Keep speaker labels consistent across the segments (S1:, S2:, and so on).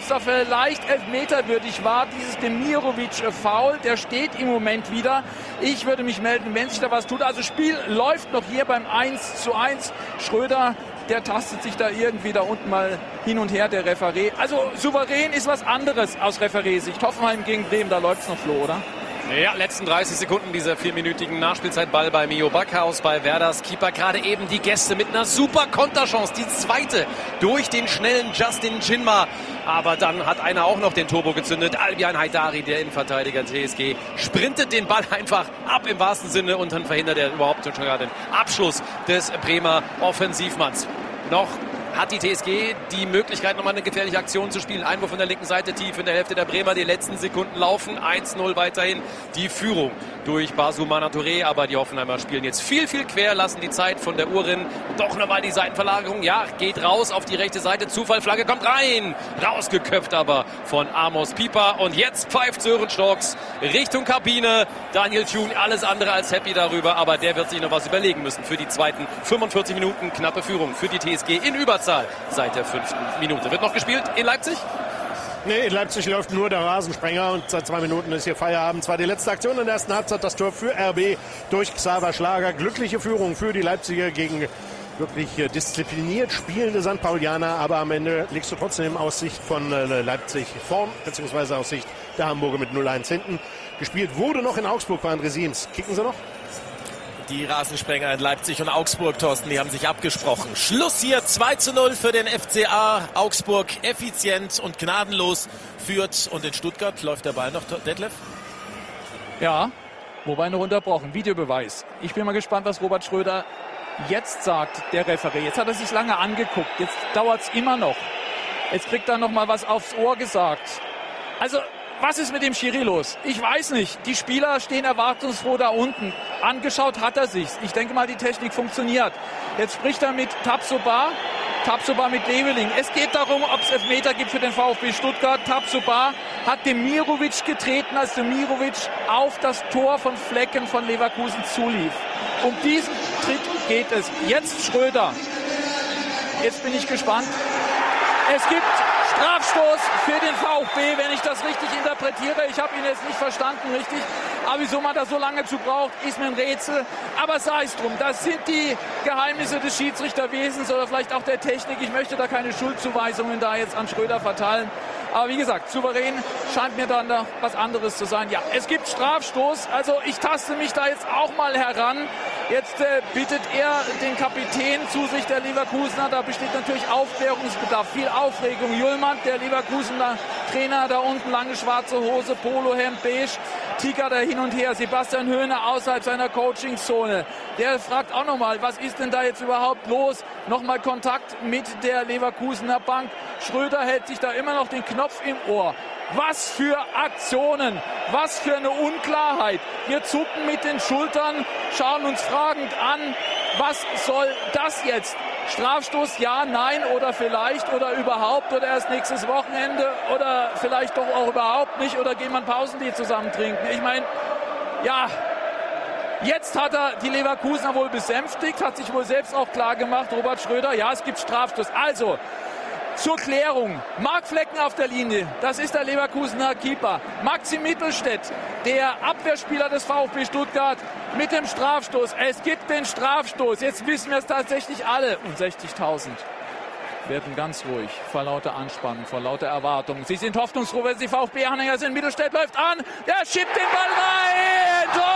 S1: es da vielleicht elfmeterwürdig war, dieses Demirovic-Foul, der steht im Moment wieder. Ich würde mich melden, wenn sich da was tut. Also Spiel läuft noch hier beim 1:1. Schröder, der tastet sich da irgendwie da unten mal hin und her, der Referee. Also souverän ist was anderes aus Refereesicht. Hoffenheim gegen Bremen, da läuft es noch, Flo, oder?
S2: Ja, letzten 30 Sekunden dieser 4-minütigen Nachspielzeitball bei Mio Backhaus, bei Werders Keeper. Gerade eben die Gäste mit einer super Konterchance. Die zweite durch den schnellen Justin Jinma. Aber dann hat einer auch noch den Turbo gezündet. Albian Haidari, der Innenverteidiger TSG, sprintet den Ball einfach ab im wahrsten Sinne und dann verhindert er überhaupt schon gar den Abschluss des Bremer Offensivmanns. Noch hat die TSG die Möglichkeit, nochmal eine gefährliche Aktion zu spielen. Einwurf von der linken Seite, tief in der Hälfte der Bremer. Die letzten Sekunden laufen. 1:0 weiterhin die Führung durch Basumana Touré. Aber die Hoffenheimer spielen jetzt viel, viel quer, lassen die Zeit von der Uhr rinnen. Doch nochmal die Seitenverlagerung. Ja, geht raus auf die rechte Seite. Zufallflagge kommt rein. Rausgeköpft aber von Amos Pieper. Und jetzt pfeift Sören Storks Richtung Kabine. Daniel Thun, alles andere als happy darüber. Aber der wird sich noch was überlegen müssen für die zweiten 45 Minuten. Knappe Führung für die TSG in Überzahl seit der 5. Minute. Wird noch gespielt in Leipzig?
S3: Nee, in Leipzig läuft nur der Rasensprenger und seit 2 Minuten ist hier Feierabend. Zwar die letzte Aktion in der ersten Halbzeit, das Tor für RB durch Xaver Schlager. Glückliche Führung für die Leipziger gegen wirklich diszipliniert spielende St. Paulianer, aber am Ende liegst du trotzdem aus Sicht von Leipzig vorn, beziehungsweise aus Sicht der Hamburger mit 0:1 hinten. Gespielt wurde noch in Augsburg bei André Siems. Kicken sie noch?
S4: Die Rasensprenger in Leipzig und Augsburg, Thorsten, die haben sich abgesprochen. Schluss hier, 2:0 für den FCA. Augsburg effizient und gnadenlos führt. Und in Stuttgart läuft der Ball noch, Detlef?
S1: Ja, wobei noch unterbrochen. Videobeweis. Ich bin mal gespannt, was Robert Schröder jetzt sagt, der Referee. Jetzt hat er sich lange angeguckt. Jetzt dauert es immer noch. Jetzt kriegt er noch mal was aufs Ohr gesagt. Also, was ist mit dem Schiri los? Ich weiß nicht. Die Spieler stehen erwartungsfroh da unten. Angeschaut hat er sich's. Ich denke mal, die Technik funktioniert. Jetzt spricht er mit Tabsoba mit Leveling. Es geht darum, ob es Elfmeter gibt für den VfB Stuttgart. Tabsoba hat Demirovic getreten, als Demirovic auf das Tor von Flecken von Leverkusen zulief. Um diesen Tritt geht es. Jetzt Schröder. Jetzt bin ich gespannt. Es gibt Strafstoß für den VfB, wenn ich das richtig interpretiere. Ich habe ihn jetzt nicht verstanden richtig. Aber wieso man da so lange zu braucht, ist mir ein Rätsel. Aber sei es drum, das sind die Geheimnisse des Schiedsrichterwesens oder vielleicht auch der Technik. Ich möchte da keine Schuldzuweisungen da jetzt an Schröder verteilen. Aber wie gesagt, souverän scheint mir dann da was anderes zu sein. Ja, es gibt Strafstoß. Also ich taste mich da jetzt auch mal heran. Jetzt bittet er den Kapitän zu sich, der Leverkusener. Da besteht natürlich Aufklärungsbedarf, viel Aufregung. Julmann, der Leverkusener Trainer, da unten, lange schwarze Hose, Polohemd, beige, Tiger da hin und her. Sebastian Hoeneß außerhalb seiner Coachingzone. Der fragt auch nochmal, was ist denn da jetzt überhaupt los? Nochmal Kontakt mit der Leverkusener Bank. Schröder hält sich da immer noch den Knopf im Ohr. Was für Aktionen, was für eine Unklarheit. Wir zucken mit den Schultern, schauen uns fragend an, was soll das jetzt? Strafstoß, ja, nein oder vielleicht oder überhaupt oder erst nächstes Wochenende oder vielleicht doch auch überhaupt nicht oder gehen wir ein Pausenbier zusammen trinken. Ich meine, ja, jetzt hat er die Leverkusener wohl besänftigt, hat sich wohl selbst auch klar gemacht, Robert Schröder, ja, es gibt Strafstoß. Also, zur Klärung, Marc Flecken auf der Linie, das ist der Leverkusener Keeper. Maxi Mittelstädt, der Abwehrspieler des VfB Stuttgart mit dem Strafstoß. Es gibt den Strafstoß, jetzt wissen wir es tatsächlich alle. Und 60.000 werden ganz ruhig vor lauter Anspannung, vor lauter Erwartung. Sie sind hoffnungsfroh, wenn sie VfB-Anhänger sind. Mittelstädt läuft an, der schiebt den Ball rein. Tor!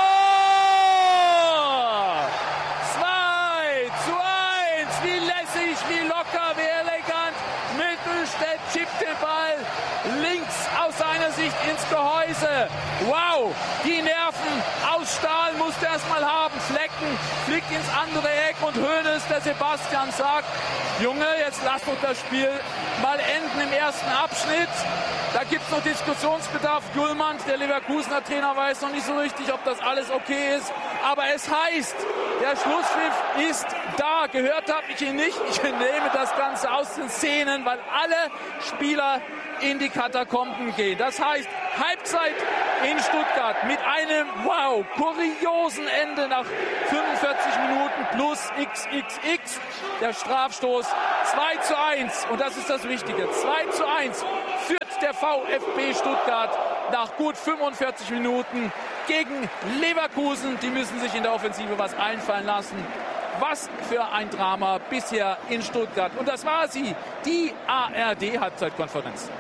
S1: 2:1, wie lässig, wie locker, wie elegant. Mittelstädt chippt den Ball links aus seiner Sicht ins Gehäuse. Wow, die Nerven aus Stahl musste er erst mal haben. Flecken fliegt ins andere Eck und Hoeneß, der Sebastian, sagt, Junge, jetzt lass doch das Spiel mal enden im ersten Abschnitt. Da gibt es noch Diskussionsbedarf. Julmann, der Leverkusener Trainer, weiß noch nicht so richtig, ob das alles okay ist. Aber es heißt, der Schlusspfiff ist da. Gehört habe ich ihn nicht. Ich nehme das Ganze aus den Szenen, weil alle Spieler in die Katakomben gehen. Das heißt, Halbzeit in Stuttgart mit einem, wow, kuriosen Ende nach 45 Minuten plus XXX. Der Strafstoß 2:1. Und das ist das Wichtige. 2:1 führt der VfB Stuttgart nach gut 45 Minuten gegen Leverkusen. Die müssen sich in der Offensive was einfallen lassen. Was für ein Drama bisher in Stuttgart. Und das war sie, die ARD-Halbzeitkonferenz.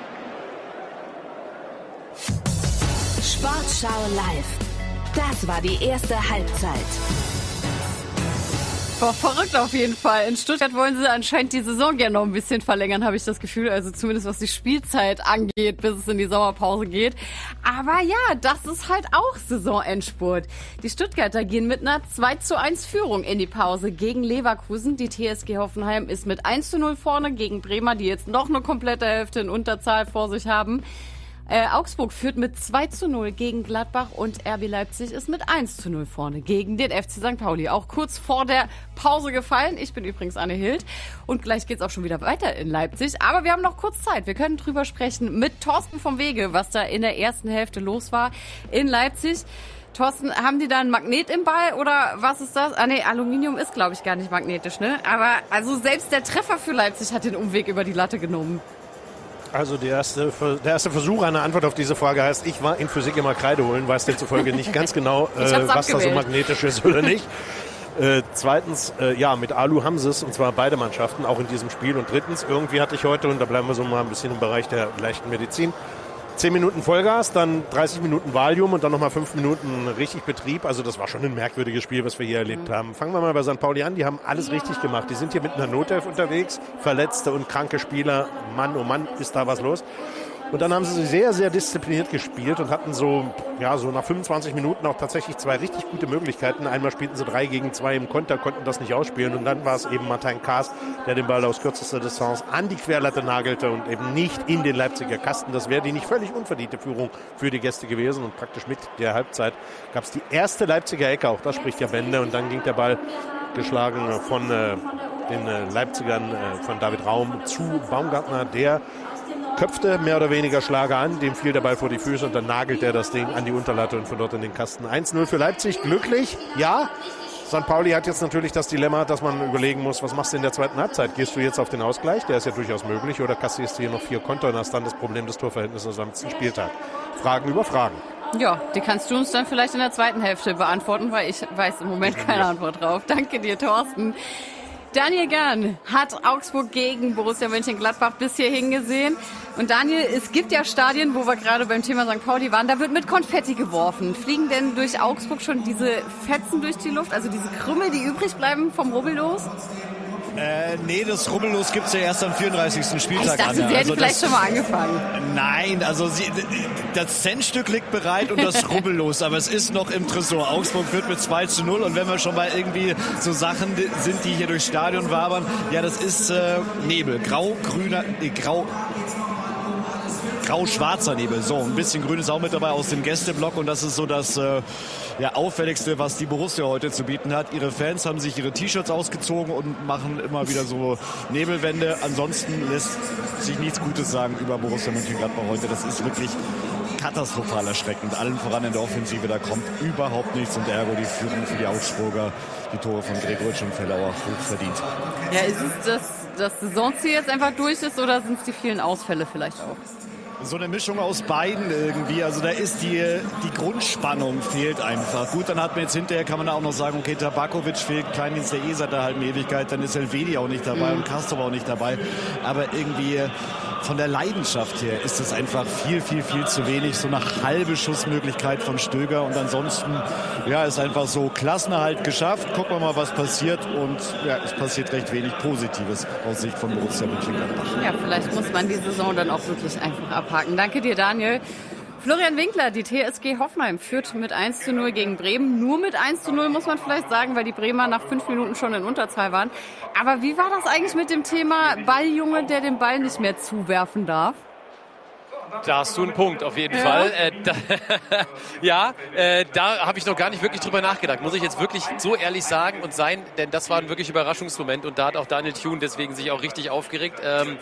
S5: Sportschau live. Das war die erste Halbzeit.
S6: Boah, verrückt auf jeden Fall. In Stuttgart wollen sie anscheinend die Saison gerne noch ein bisschen verlängern, habe ich das Gefühl. Also zumindest was die Spielzeit angeht, bis es in die Sommerpause geht. Aber ja, das ist halt auch Saisonendspurt. Die Stuttgarter gehen mit einer 2:1 Führung in die Pause gegen Leverkusen. Die TSG Hoffenheim ist mit 1:0 vorne gegen Bremer, die jetzt noch eine komplette Hälfte in Unterzahl vor sich haben. Augsburg führt mit 2:0 gegen Gladbach und RB Leipzig ist mit 1:0 vorne gegen den FC St. Pauli. Auch kurz vor der Pause gefallen. Ich bin übrigens Anne Hild und gleich geht's auch schon wieder weiter in Leipzig. Aber wir haben noch kurz Zeit. Wir können drüber sprechen mit Thorsten vom Wege, was da in der ersten Hälfte los war in Leipzig. Thorsten, haben die da ein Magnet im Ball oder was ist das? Ah nee, Aluminium ist glaube ich gar nicht magnetisch, ne? Aber also selbst der Treffer für Leipzig hat den Umweg über die Latte genommen.
S3: Also der erste Versuch einer Antwort auf diese Frage heißt, ich war in Physik immer Kreide holen, weiß demzufolge nicht ganz genau, was da so magnetisch ist oder nicht. Zweitens, mit Alu haben sie es, und zwar beide Mannschaften, auch in diesem Spiel. Und drittens, irgendwie hatte ich heute, und da bleiben wir so mal ein bisschen im Bereich der leichten Medizin, 10 Minuten Vollgas, dann 30 Minuten Valium und dann nochmal 5 Minuten richtig Betrieb. Also das war schon ein merkwürdiges Spiel, was wir hier erlebt haben. Fangen wir mal bei St. Pauli an. Die haben alles richtig gemacht. Die sind hier mit einer Notelf unterwegs. Verletzte und kranke Spieler. Mann, oh Mann, ist da was los. Und dann haben sie sehr, sehr diszipliniert gespielt und hatten so nach 25 Minuten auch tatsächlich 2 richtig gute Möglichkeiten. Einmal spielten sie 3 gegen 2 im Konter, konnten das nicht ausspielen. Und dann war es eben Martin Kaas, der den Ball aus kürzester Distanz an die Querlatte nagelte und eben nicht in den Leipziger Kasten. Das wäre die nicht völlig unverdiente Führung für die Gäste gewesen. Und praktisch mit der Halbzeit gab es die erste Leipziger Ecke. Auch das spricht ja Bände. Und dann ging der Ball geschlagen von den Leipzigern, von David Raum zu Baumgartner, der köpfte mehr oder weniger Schlager an, dem fiel der Ball vor die Füße und dann nagelt er das Ding an die Unterlatte und von dort in den Kasten. 1:0 für Leipzig, glücklich, ja. St. Pauli hat jetzt natürlich das Dilemma, dass man überlegen muss, was machst du in der zweiten Halbzeit? Gehst du jetzt auf den Ausgleich, der ist ja durchaus möglich, oder kassierst du hier noch 4 Konter und hast dann das Problem des Torverhältnisses am letzten Spieltag? Fragen über Fragen.
S6: Ja, die kannst du uns dann vielleicht in der zweiten Hälfte beantworten, weil ich weiß im Moment keine Antwort drauf. Danke dir, Thorsten. Daniel Gern hat Augsburg gegen Borussia Mönchengladbach bis hierhin gesehen. Und Daniel, es gibt ja Stadien, wo wir gerade beim Thema St. Pauli waren, da wird mit Konfetti geworfen. Fliegen denn durch Augsburg schon diese Fetzen durch die Luft, also diese Krümel, die übrig bleiben vom Rubbellos?
S7: Nee, das Rubbellos gibt's ja erst am 34. Spieltag.
S6: Ich dachte, Sie hätten vielleicht schon mal angefangen.
S7: Nein, also das Centstück liegt bereit und das Rubbellos, aber es ist noch im Tresor. Augsburg führt mit 2:0 und wenn wir schon mal irgendwie so Sachen sind, die hier durchs Stadion wabern, ja, das ist Nebel, grau-schwarzer Nebel. So, ein bisschen Grün ist auch mit dabei aus dem Gästeblock und das ist so das auffälligste, was die Borussia heute zu bieten hat. Ihre Fans haben sich ihre T-Shirts ausgezogen und machen immer wieder so Nebelwände. Ansonsten lässt sich nichts Gutes sagen über Borussia Mönchengladbach heute. Das ist wirklich katastrophal erschreckend. Allen voran in der Offensive, da kommt überhaupt nichts und ergo die Führung für die Augsburger, die Tore von Gregoritsch und Fellauer hoch verdient.
S6: Ja, ist es das Saisonziel jetzt einfach durch ist oder sind es die vielen Ausfälle vielleicht auch?
S7: So eine Mischung aus beiden irgendwie. Also da ist die Grundspannung fehlt einfach. Gut, dann hat man jetzt hinterher, kann man da auch noch sagen, okay, Tabakovic fehlt, Kleindienst der seit einer halben Ewigkeit, dann ist Elvedi auch nicht dabei und Castro auch nicht dabei. Aber irgendwie von der Leidenschaft her ist es einfach viel, viel, viel zu wenig. So eine halbe Schussmöglichkeit von Stöger und ansonsten, ja, ist einfach so Klassenerhalt geschafft. Gucken wir mal, was passiert und ja, es passiert recht wenig Positives aus Sicht von Borussia Mönchengladbach.
S6: Ja, vielleicht muss man die Saison dann auch wirklich einfach abhaken. Danke dir, Daniel. Florian Winkler, die TSG Hoffenheim führt mit 1:0 gegen Bremen. Nur mit 1:0 muss man vielleicht sagen, weil die Bremer nach 5 Minuten schon in Unterzahl waren. Aber wie war das eigentlich mit dem Thema Balljunge, der den Ball nicht mehr zuwerfen darf?
S2: Da hast du einen Punkt, auf jeden Fall. Da habe ich noch gar nicht wirklich drüber nachgedacht. Muss ich jetzt wirklich so ehrlich sagen und sein, denn das war ein wirklich Überraschungsmoment und da hat auch Daniel Thune deswegen sich auch richtig aufgeregt.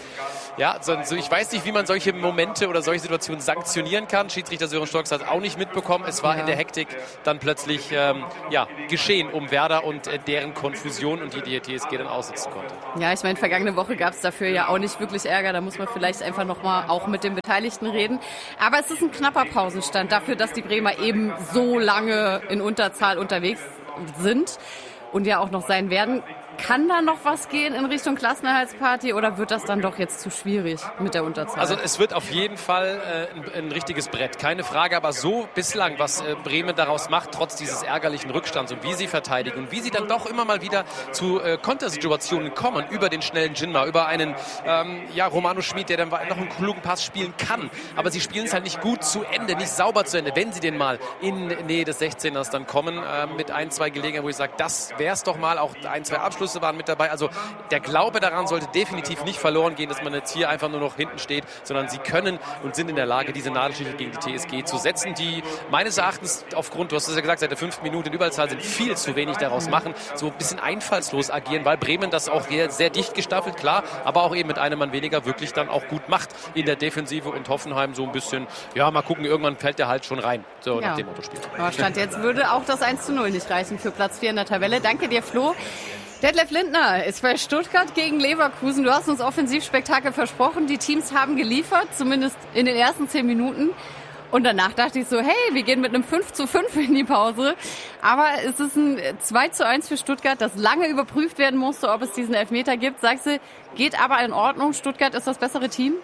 S2: Ich weiß nicht, wie man solche Momente oder solche Situationen sanktionieren kann. Schiedsrichter Sören Storks hat es auch nicht mitbekommen. Es war in der Hektik dann plötzlich geschehen um Werder und deren Konfusion und die TSG dann aussitzen konnte.
S6: Ja, ich meine, vergangene Woche gab es dafür ja auch nicht wirklich Ärger. Da muss man vielleicht einfach nochmal auch mit den Beteiligten reden. Aber es ist ein knapper Pausenstand dafür, dass die Bremer eben so lange in Unterzahl unterwegs sind und ja auch noch sein werden. Kann da noch was gehen in Richtung Klassenerhaltsparty oder wird das dann doch jetzt zu schwierig mit der Unterzahl?
S2: Also es wird auf jeden Fall ein richtiges Brett, keine Frage. Aber so bislang, was Bremen daraus macht, trotz dieses ärgerlichen Rückstands und wie sie verteidigen und wie sie dann doch immer mal wieder zu Kontersituationen kommen, über den schnellen Jinma, über einen Romano Schmid, der dann noch einen klugen Pass spielen kann. Aber sie spielen es halt nicht gut zu Ende, nicht sauber zu Ende. Wenn sie denn mal in Nähe des 16ers dann kommen, mit 1-2 Gelegenheiten, wo ich sage, das wär's doch mal, auch 1-2 Abschlüsse waren mit dabei. Also der Glaube daran sollte definitiv nicht verloren gehen, dass man jetzt hier einfach nur noch hinten steht, sondern sie können und sind in der Lage, diese Nadelstiche gegen die TSG zu setzen, die meines Erachtens aufgrund, du hast es ja gesagt, seit der 5. Minute in Überzahl sind, viel zu wenig daraus machen, so ein bisschen einfallslos agieren, weil Bremen das auch sehr dicht gestaffelt, klar, aber auch eben mit einem Mann weniger wirklich dann auch gut macht in der Defensive und Hoffenheim so ein bisschen, mal gucken, irgendwann fällt der halt schon rein, so nach dem Motto spielt.
S6: Aber Stand jetzt würde auch das 1:0 nicht reichen für Platz 4 in der Tabelle. Danke dir, Flo. Detlef Lindner ist bei Stuttgart gegen Leverkusen. Du hast uns Offensivspektakel versprochen. Die Teams haben geliefert, zumindest in den ersten 10 Minuten. Und danach dachte ich so, hey, wir gehen mit einem 5:5 in die Pause. Aber es ist ein 2:1 für Stuttgart, das lange überprüft werden musste, ob es diesen Elfmeter gibt. Sagst du, geht aber in Ordnung. Stuttgart ist das bessere Team?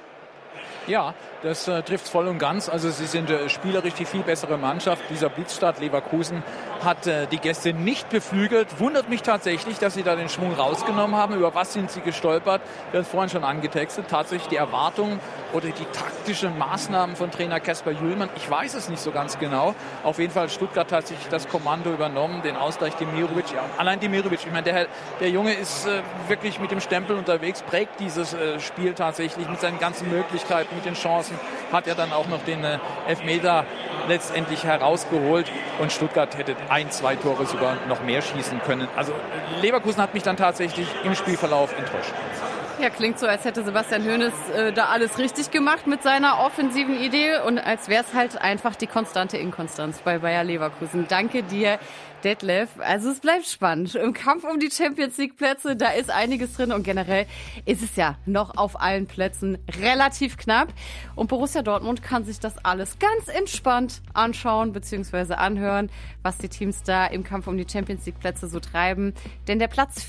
S1: Ja, das trifft voll und ganz. Also sie sind spielerisch die viel bessere Mannschaft. Dieser Blitzstart Leverkusen hat die Gäste nicht beflügelt. Wundert mich tatsächlich, dass sie da den Schwung rausgenommen haben. Über was sind sie gestolpert? Wir haben es vorhin schon angetextet. Tatsächlich die Erwartungen oder die taktischen Maßnahmen von Trainer Kasper Jüllmann. Ich weiß es nicht so ganz genau. Auf jeden Fall Stuttgart hat sich das Kommando übernommen. Den Ausgleich Demirovic. Ja, allein Demirovic. Ich meine, der Junge ist wirklich mit dem Stempel unterwegs, prägt dieses Spiel tatsächlich mit seinen ganzen Möglichkeiten, mit den Chancen. Hat er dann auch noch den Elfmeter letztendlich herausgeholt. Und Stuttgart hätte 1-2 Tore sogar noch mehr schießen können. Also Leverkusen hat mich dann tatsächlich im Spielverlauf enttäuscht.
S6: Ja, klingt so, als hätte Sebastian Hoeneß da alles richtig gemacht mit seiner offensiven Idee und als wäre es halt einfach die konstante Inkonstanz bei Bayer Leverkusen. Danke dir, Detlef. Also es bleibt spannend. Im Kampf um die Champions-League-Plätze, da ist einiges drin und generell ist es ja noch auf allen Plätzen relativ knapp. Und Borussia Dortmund kann sich das alles ganz entspannt anschauen bzw. anhören, was die Teams da im Kampf um die Champions-League-Plätze so treiben. Denn der Platz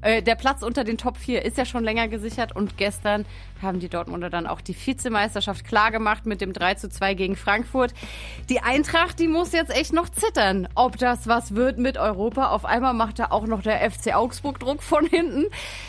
S6: unter den Top 4 ist ja schon länger gesichert und gestern haben die Dortmunder dann auch die Vizemeisterschaft klargemacht mit dem 3:2 gegen Frankfurt. Die Eintracht, die muss jetzt echt noch zittern, ob das was wird mit Europa. Auf einmal macht da auch noch der FC Augsburg Druck von hinten.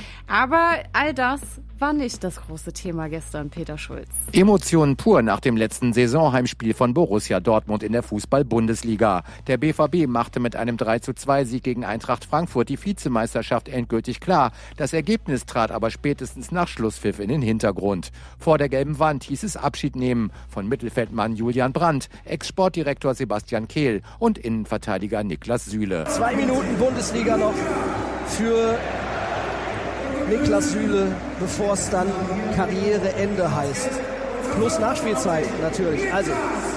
S6: Aber all das war nicht das große Thema gestern, Peter Schulz.
S8: Emotionen pur nach dem letzten Saisonheimspiel von Borussia Dortmund in der Fußball-Bundesliga. Der BVB machte mit einem 3:2-Sieg gegen Eintracht Frankfurt die Vizemeisterschaft endgültig klar. Das Ergebnis trat aber spätestens nach Schlusspfiff in den Hintergrund. Vor der gelben Wand hieß es Abschied nehmen von Mittelfeldmann Julian Brandt, Ex-Sportdirektor Sebastian Kehl und Innenverteidiger Niklas Süle.
S9: 2 Minuten Bundesliga noch für Niklas Süle, bevor es dann Karriereende heißt. Plus Nachspielzeit natürlich. Also.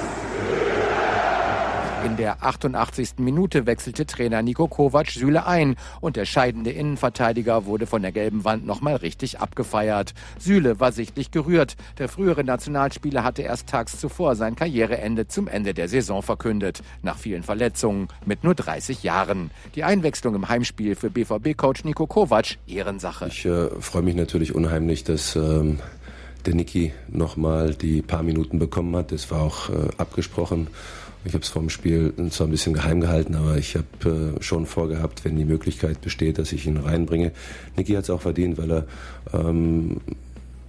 S8: In der 88. Minute wechselte Trainer Niko Kovac Süle ein und der scheidende Innenverteidiger wurde von der gelben Wand nochmal richtig abgefeiert. Süle war sichtlich gerührt. Der frühere Nationalspieler hatte erst tags zuvor sein Karriereende zum Ende der Saison verkündet. Nach vielen Verletzungen mit nur 30 Jahren. Die Einwechslung im Heimspiel für BVB-Coach Niko Kovac, Ehrensache.
S10: Ich freue mich natürlich unheimlich, dass der Niki nochmal die paar Minuten bekommen hat. Das war auch abgesprochen. Ich habe es vor dem Spiel zwar ein bisschen geheim gehalten, aber ich habe schon vorgehabt, wenn die Möglichkeit besteht, dass ich ihn reinbringe. Niki hat es auch verdient, weil er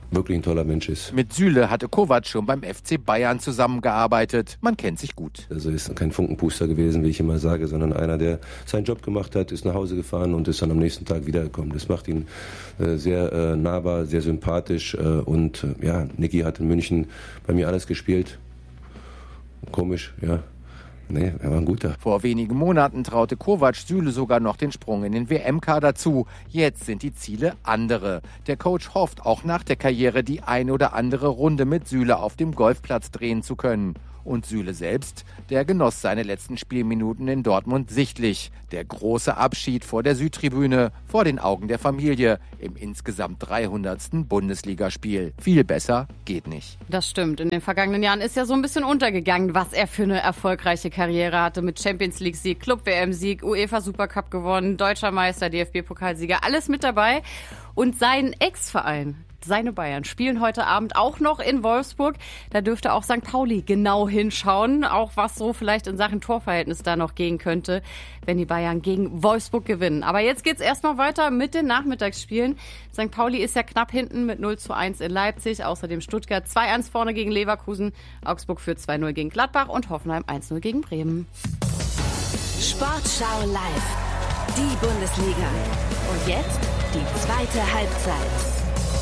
S10: wirklich ein toller Mensch ist.
S8: Mit Süle hatte Kovac schon beim FC Bayern zusammengearbeitet. Man kennt sich gut.
S10: Also ist kein Funkenpuster gewesen, wie ich immer sage, sondern einer, der seinen Job gemacht hat, ist nach Hause gefahren und ist dann am nächsten Tag wiedergekommen. Das macht ihn sehr nahbar, sehr sympathisch. Und Niki hat in München bei mir alles gespielt. Komisch, ja. Nee, er war ein guter.
S8: Vor wenigen Monaten traute Kovac Süle sogar noch den Sprung in den WM-Kader zu. Jetzt sind die Ziele andere. Der Coach hofft, auch nach der Karriere die ein oder andere Runde mit Süle auf dem Golfplatz drehen zu können. Und Süle selbst, der genoss seine letzten Spielminuten in Dortmund sichtlich. Der große Abschied vor der Südtribüne, vor den Augen der Familie, im insgesamt 300. Bundesligaspiel. Viel besser geht nicht.
S6: Das stimmt. In den vergangenen Jahren ist ja so ein bisschen untergegangen, was er für eine erfolgreiche Karriere hatte. Mit Champions-League-Sieg, Club-WM-Sieg, UEFA-Supercup gewonnen, Deutscher Meister, DFB-Pokalsieger, alles mit dabei. Und sein Ex-Verein, seine Bayern, spielen heute Abend auch noch in Wolfsburg. Da dürfte auch St. Pauli genau hinschauen, auch was so vielleicht in Sachen Torverhältnis da noch gehen könnte, wenn die Bayern gegen Wolfsburg gewinnen. Aber jetzt geht's erstmal weiter mit den Nachmittagsspielen. St. Pauli ist ja knapp hinten mit 0:1 in Leipzig, außerdem Stuttgart 2:1 vorne gegen Leverkusen, Augsburg führt 2:0 gegen Gladbach und Hoffenheim 1:0 gegen Bremen.
S5: Sportschau live. Die Bundesliga. Und jetzt die zweite Halbzeit.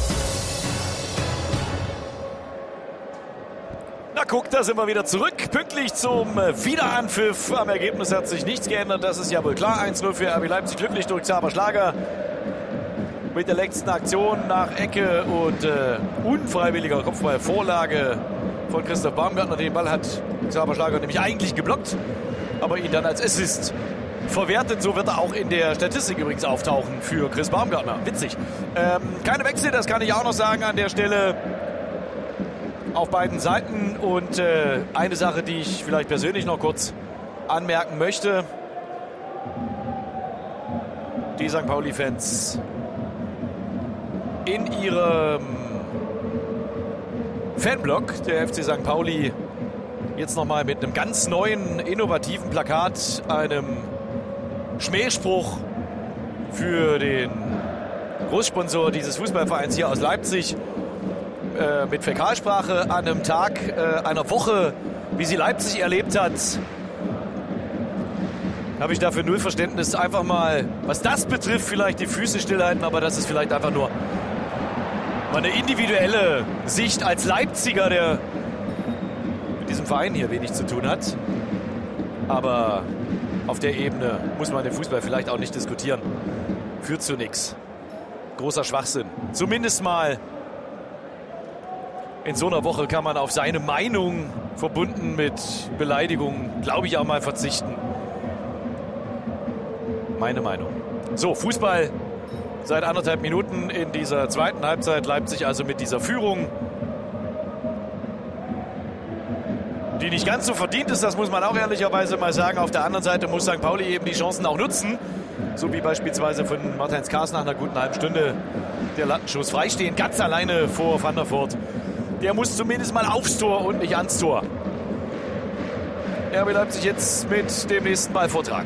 S11: Na guck, da sind wir wieder zurück. Pünktlich zum Wiederanpfiff. Am Ergebnis hat sich nichts geändert, das ist ja wohl klar. 1:0 für RB Leipzig, glücklich durch Xaver Schlager. Mit der letzten Aktion nach Ecke und unfreiwilliger Kopfballvorlage von Christoph Baumgartner. Den Ball hat Xaver Schlager nämlich eigentlich geblockt, aber ihn dann als Assist verwertet. So wird er auch in der Statistik übrigens auftauchen für Chris Baumgartner. Witzig. Keine Wechsel, das kann ich auch noch sagen an der Stelle. Auf beiden Seiten und eine Sache, die ich vielleicht persönlich noch kurz anmerken möchte. Die St. Pauli-Fans in ihrem Fanblock der FC St. Pauli jetzt nochmal mit einem ganz neuen, innovativen Plakat, einem Schmähspruch für den Großsponsor dieses Fußballvereins hier aus Leipzig, mit Fäkalsprache an einem Tag, einer Woche, wie sie Leipzig erlebt hat, habe ich dafür null Verständnis. Einfach mal, was das betrifft, vielleicht die Füße stillhalten, aber das ist vielleicht einfach nur mal eine individuelle Sicht als Leipziger, der mit diesem Verein hier wenig zu tun hat. Aber auf der Ebene muss man den Fußball vielleicht auch nicht diskutieren. Führt zu nichts. Großer Schwachsinn. Zumindest mal in so einer Woche kann man auf seine Meinung, verbunden mit Beleidigungen, glaube ich, auch mal verzichten. Meine Meinung. So, Fußball seit 1,5 Minuten in dieser zweiten Halbzeit. Leipzig also mit dieser Führung, die nicht ganz so verdient ist, das muss man auch ehrlicherweise mal sagen. Auf der anderen Seite muss St. Pauli eben die Chancen auch nutzen. So wie beispielsweise von Martins Kaas nach einer guten halben Stunde der Lattenschuss freistehen. Ganz alleine vor Van der Voort. Der muss zumindest mal aufs Tor und nicht ans Tor. RB Leipzig jetzt mit dem nächsten Ballvortrag.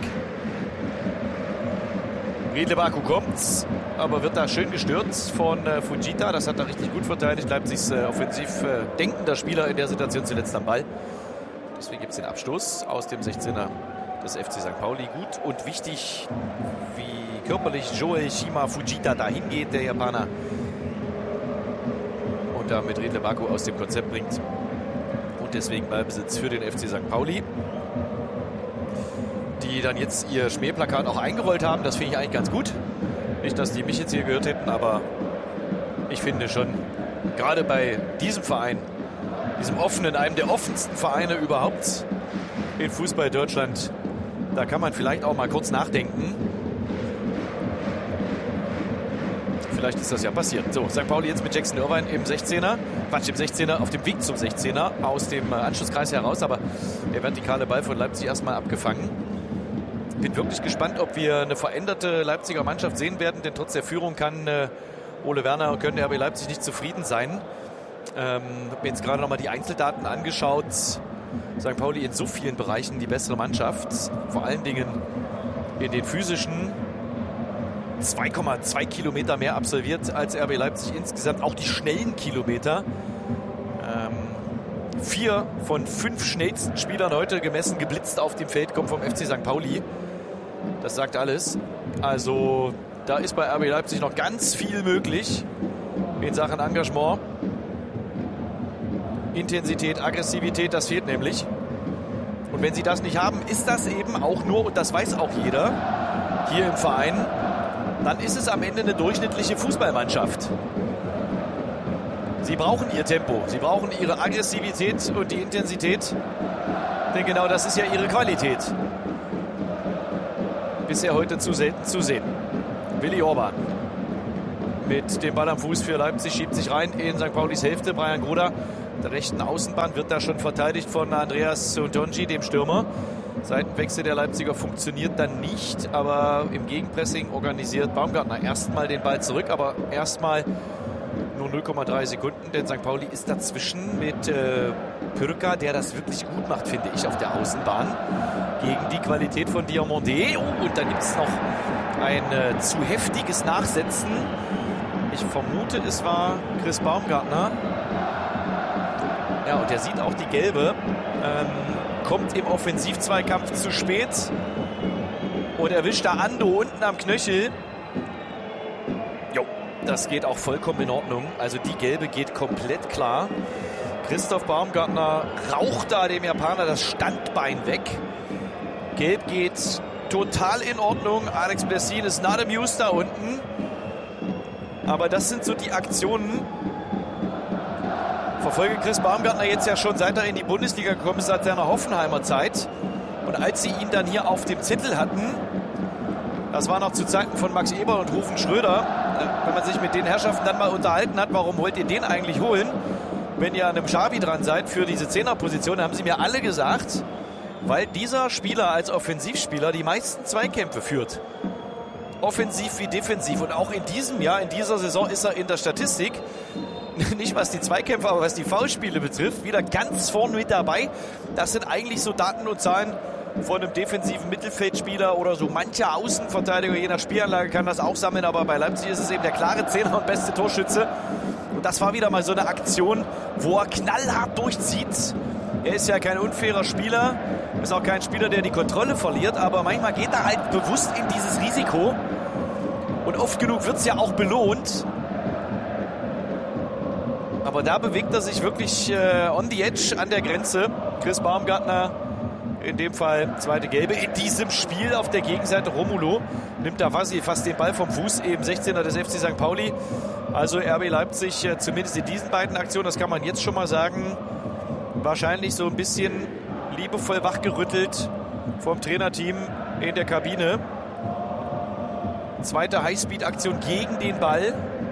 S11: Riedle Baku kommt, aber wird da schön gestört von Fujita. Das hat er richtig gut verteidigt. Leipzigs offensiv denkender Spieler in der Situation zuletzt am Ball. Deswegen gibt es den Abstoß aus dem 16er des FC St. Pauli. Gut und wichtig, wie körperlich Joel Shima Fujita dahin geht, der Japaner. Und damit Riedle Baku aus dem Konzept bringt. Und deswegen Ballbesitz für den FC St. Pauli. Die dann jetzt ihr Schmähplakat auch eingerollt haben. Das finde ich eigentlich ganz gut. Nicht, dass die mich jetzt hier gehört hätten, aber ich finde schon, gerade bei diesem Verein, diesem offenen, einem der offensten Vereine überhaupt in Fußball Deutschland, da kann man vielleicht auch mal kurz nachdenken. Vielleicht ist das ja passiert. So, St. Pauli jetzt mit Jackson Irvine im 16er. Quatsch, im 16er, auf dem Weg zum 16er, aus dem Anschlusskreis heraus. Aber der vertikale Ball von Leipzig erstmal abgefangen. Bin wirklich gespannt, ob wir eine veränderte Leipziger Mannschaft sehen werden. Denn trotz der Führung kann Ole Werner und können RB Leipzig nicht zufrieden sein. Habe mir jetzt gerade nochmal die Einzeldaten angeschaut. St. Pauli in so vielen Bereichen die bessere Mannschaft. Vor allen Dingen in den physischen 2,2 Kilometer mehr absolviert als RB Leipzig insgesamt. Auch die schnellen Kilometer. 4 von 5 schnellsten Spielern heute gemessen, geblitzt auf dem Feld, kommen vom FC St. Pauli. Das sagt alles. Also da ist bei RB Leipzig noch ganz viel möglich in Sachen Engagement. Intensität, Aggressivität, das fehlt nämlich. Und wenn sie das nicht haben, ist das eben auch nur, und das weiß auch jeder hier im Verein, dann ist es am Ende eine durchschnittliche Fußballmannschaft. Sie brauchen ihr Tempo, sie brauchen ihre Aggressivität und die Intensität, denn genau das ist ja ihre Qualität. Bisher heute zu selten zu sehen. Willi Orban mit dem Ball am Fuß für Leipzig, schiebt sich rein in St. Paulis Hälfte. Brian Gruda, der rechten Außenbahn, wird da schon verteidigt von Andreas Udonji, dem Stürmer. Seitenwechsel der Leipziger funktioniert dann nicht, aber im Gegenpressing organisiert Baumgartner erstmal den Ball zurück, aber erstmal nur 0,3 Sekunden, denn St. Pauli ist dazwischen mit Pürka, der das wirklich gut macht, finde ich, auf der Außenbahn gegen die Qualität von Diomandé. Und dann gibt es noch ein zu heftiges Nachsetzen. Ich vermute, es war Chris Baumgartner. Ja, und der sieht auch die gelbe. Kommt im Offensivzweikampf zu spät und erwischt da Ando unten am Knöchel. Jo, das geht auch vollkommen in Ordnung. Also die gelbe geht komplett klar. Christoph Baumgartner raucht da dem Japaner das Standbein weg. Gelb geht total in Ordnung. Alex Blessin ist not amused da unten. Aber das sind so die Aktionen. Verfolge Chris Baumgartner jetzt ja schon, seit er in die Bundesliga gekommen ist, seit seiner Hoffenheimer Zeit. Und als sie ihn dann hier auf dem Zettel hatten, das war noch zu Zeiten von Max Eberl und Rufen Schröder, wenn man sich mit den Herrschaften dann mal unterhalten hat, warum wollt ihr den eigentlich holen, wenn ihr an einem Xavi dran seid für diese Zehnerposition, haben sie mir alle gesagt, weil dieser Spieler als Offensivspieler die meisten Zweikämpfe führt. Offensiv wie defensiv. Und auch in diesem Jahr, in dieser Saison ist er in der Statistik, nicht was die Zweikämpfe, aber was die Foulspiele betrifft, wieder ganz vorne mit dabei. Das sind eigentlich so Daten und Zahlen von einem defensiven Mittelfeldspieler oder so mancher Außenverteidiger. Je nach Spielanlage kann das auch sammeln, aber bei Leipzig ist es eben der klare Zehner und beste Torschütze. Und das war wieder mal so eine Aktion, wo er knallhart durchzieht. Er ist ja kein unfairer Spieler, ist auch kein Spieler, der die Kontrolle verliert, aber manchmal geht er halt bewusst in dieses Risiko. Und oft genug wird es ja auch belohnt. Aber da bewegt er sich wirklich on the edge, an der Grenze. Chris Baumgartner, in dem Fall zweite Gelbe. In diesem Spiel auf der Gegenseite Romulo nimmt da fast den Ball vom Fuß, eben 16er des FC St. Pauli. Also RB Leipzig zumindest in diesen beiden Aktionen, das kann man jetzt schon mal sagen, wahrscheinlich so ein bisschen liebevoll wachgerüttelt vom Trainerteam in der Kabine. Zweite Highspeed-Aktion gegen den Ball.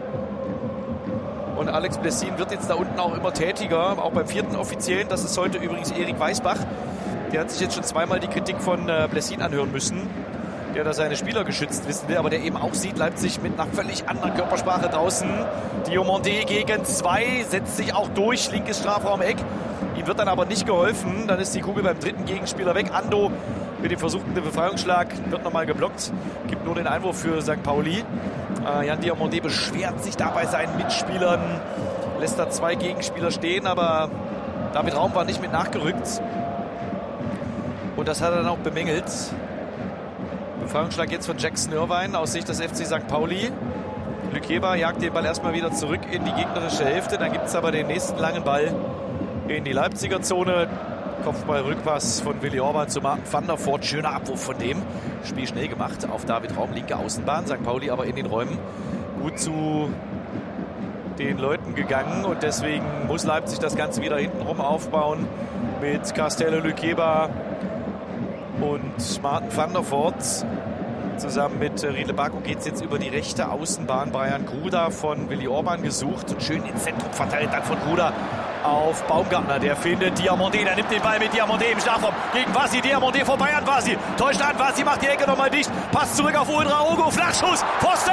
S11: Und Alex Blessin wird jetzt da unten auch immer tätiger, auch beim vierten Offiziellen. Das ist heute übrigens Erik Weisbach. Der hat sich jetzt schon zweimal die Kritik von Blessin anhören müssen, der da seine Spieler geschützt wissen will, aber der eben auch sieht, Leipzig mit einer völlig anderen Körpersprache draußen. Diomandé gegen 2, setzt sich auch durch, linkes Strafraumeck. Ihm wird dann aber nicht geholfen. Dann ist die Kugel beim dritten Gegenspieler weg. Ando mit dem versuchten Befreiungsschlag wird nochmal geblockt. Gibt nur den Einwurf für St. Pauli. Jan Diomandé beschwert sich da bei seinen Mitspielern. Lässt da 2 Gegenspieler stehen, aber David Raum war nicht mit nachgerückt. Und das hat er dann auch bemängelt. Befreiungsschlag jetzt von Jackson Irvine aus Sicht des FC St. Pauli. Lükeba jagt den Ball erstmal wieder zurück in die gegnerische Hälfte. Dann gibt es aber den nächsten langen Ball in die Leipziger Zone. Kopfball-Rückpass von Willi Orban zu Martin van der Voort. Schöner Abwurf von dem. Spiel schnell gemacht auf David Raum. Linke Außenbahn. St. Pauli aber in den Räumen gut zu den Leuten gegangen. Und deswegen muss Leipzig das Ganze wieder hintenrum aufbauen. Mit Castello, Lükeba und Martin van der Voort. Zusammen mit Riedle Baku geht es jetzt über die rechte Außenbahn. Brian Gruda von Willi Orban gesucht und schön ins Zentrum verteilt. Dann von Gruda auf Baumgartner. Der findet Diomandé. Der nimmt den Ball mit Diomandé im Strafraum. Gegen Vasi. Diomandé vorbei an Vasi. Täuscht an. Vasi macht die Ecke nochmal dicht. Passt zurück auf Ouedraogo. Flachschuss. Pfosten!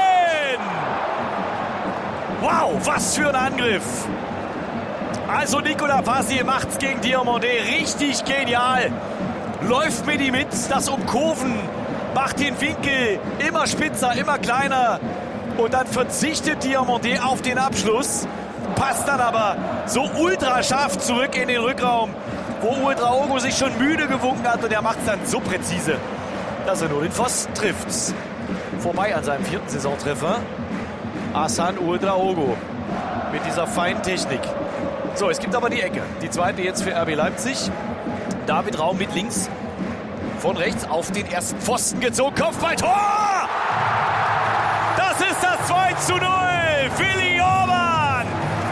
S11: Wow, was für ein Angriff. Also Nicolas Vasi macht's gegen Diomandé. Richtig genial. Läuft mit ihm mit. Das Umkurven macht den Winkel immer spitzer, immer kleiner. Und dann verzichtet Diomandé auf den Abschluss. Passt dann aber so ultra scharf zurück in den Rückraum, wo Ouedraogo sich schon müde gewunken hat. Und er macht es dann so präzise, dass er nur den Pfosten trifft. Vorbei an seinem 4. Saisontreffer. Hassan Ouedraogo mit dieser feinen Technik. So, es gibt aber die Ecke. Die zweite jetzt für RB Leipzig. David Raum mit links. Von rechts auf den ersten Pfosten gezogen. Kopfballtor! Das ist das 2:0. Willi Orban.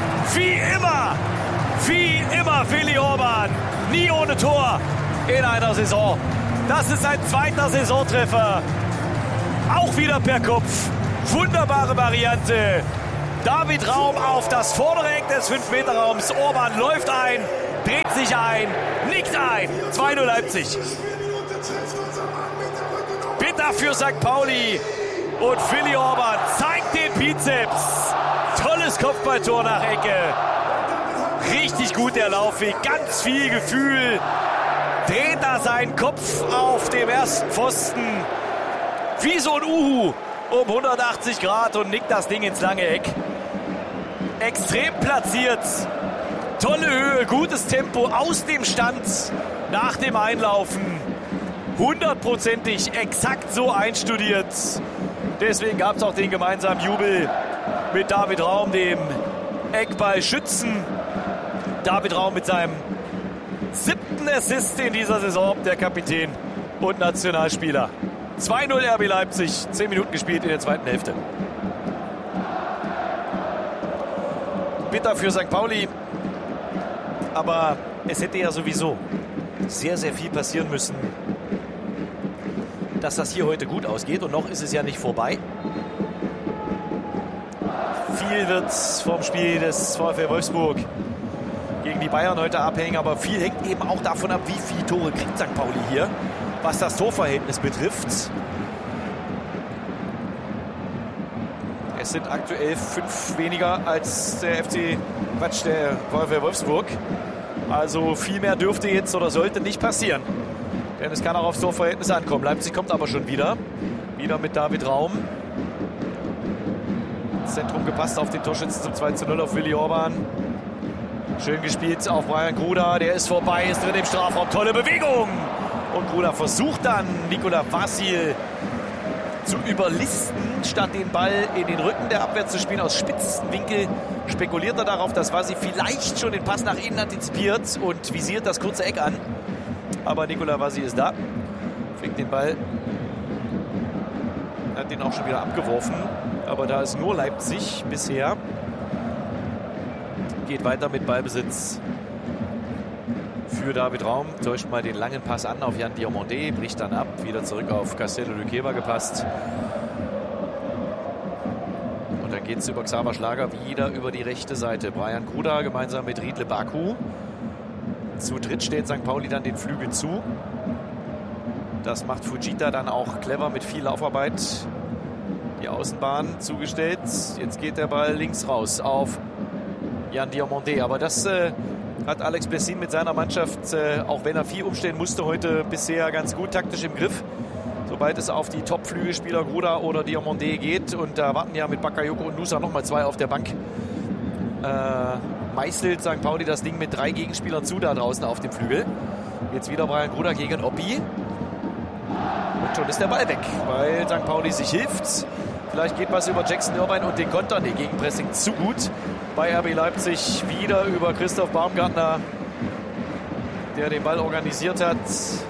S11: Wie immer Willi Orban. Nie ohne Tor in einer Saison. Das ist sein 2. Saisontreffer. Auch wieder per Kopf. Wunderbare Variante. David Raum auf das vordere Eck des 5-Meter-Raums. Orban läuft ein, dreht sich ein, nickt ein. 2:0 Leipzig. Bitter für St. Pauli. Und Willi Orban zeigt den Bizeps. Tolles Kopfballtor nach Ecke. Richtig gut der Laufweg, ganz viel Gefühl. Dreht da seinen Kopf auf dem ersten Pfosten. Wie so ein Uhu um 180 Grad und nickt das Ding ins lange Eck. Extrem platziert. Tolle Höhe, gutes Tempo aus dem Stand nach dem Einlaufen. 100%ig exakt so einstudiert. Deswegen gab es auch den gemeinsamen Jubel mit David Raum, dem Eckballschützen. David Raum mit seinem 7. Assist in dieser Saison, der Kapitän und Nationalspieler. 2:0 RB Leipzig, 10 Minuten gespielt in der zweiten Hälfte. Bitter für St. Pauli, aber es hätte ja sowieso sehr, sehr viel passieren müssen, dass das hier heute gut ausgeht. Und noch ist es ja nicht vorbei. Viel wird vom Spiel des VfL Wolfsburg gegen die Bayern heute abhängen, aber viel hängt eben auch davon ab, wie viele Tore kriegt St. Pauli hier, was das Torverhältnis betrifft. Es sind aktuell 5 weniger als der VfL Wolfsburg. Also viel mehr dürfte jetzt oder sollte nicht passieren. Denn es kann auch aufs Torverhältnis ankommen. Leipzig kommt aber schon wieder. Wieder mit David Raum. Zentrum gepasst auf den Torschützen zum 2:0 auf Willi Orban. Schön gespielt auf Brian Gruda. Der ist vorbei, ist drin im Strafraum. Tolle Bewegung. Und Gruda versucht dann, Nicolas Vasil zu überlisten, statt den Ball in den Rücken der Abwehr zu spielen. Aus spitzen Winkel spekuliert er darauf, dass Vasil vielleicht schon den Pass nach innen antizipiert und visiert das kurze Eck an. Aber Nicolas Vasil ist da. Fängt den Ball. Hat den auch schon wieder abgeworfen. Aber da ist nur Leipzig bisher. Geht weiter mit Ballbesitz für David Raum. Täuscht mal den langen Pass an auf Jan Diomandé. Bricht dann ab. Wieder zurück auf Castelo Luqueba gepasst. Und dann geht es über Xaver Schlager wieder über die rechte Seite. Brian Gruda gemeinsam mit Riedle Baku. Zu dritt steht St. Pauli dann den Flügel zu. Das macht Fujita dann auch clever mit viel Laufarbeit. Die Außenbahn zugestellt. Jetzt geht der Ball links raus auf Jan Diomandé. Aber das hat Alex Blessin mit seiner Mannschaft, auch wenn er viel umstellen musste, heute bisher ganz gut taktisch im Griff. Sobald es auf die Top-Flügelspieler Gruda oder Diomandé geht. Und da warten ja mit Bakayoko und Nusa nochmal 2 auf der Bank. Meißelt St. Pauli das Ding mit 3 Gegenspielern zu da draußen auf dem Flügel. Jetzt wieder Brian Gruda gegen Oppi. Und schon ist der Ball weg, weil St. Pauli sich hilft. Vielleicht geht was über Jackson Irvine und den Konter. Nee, Gegenpressing zu gut bei RB Leipzig. Wieder über Christoph Baumgartner, der den Ball organisiert hat.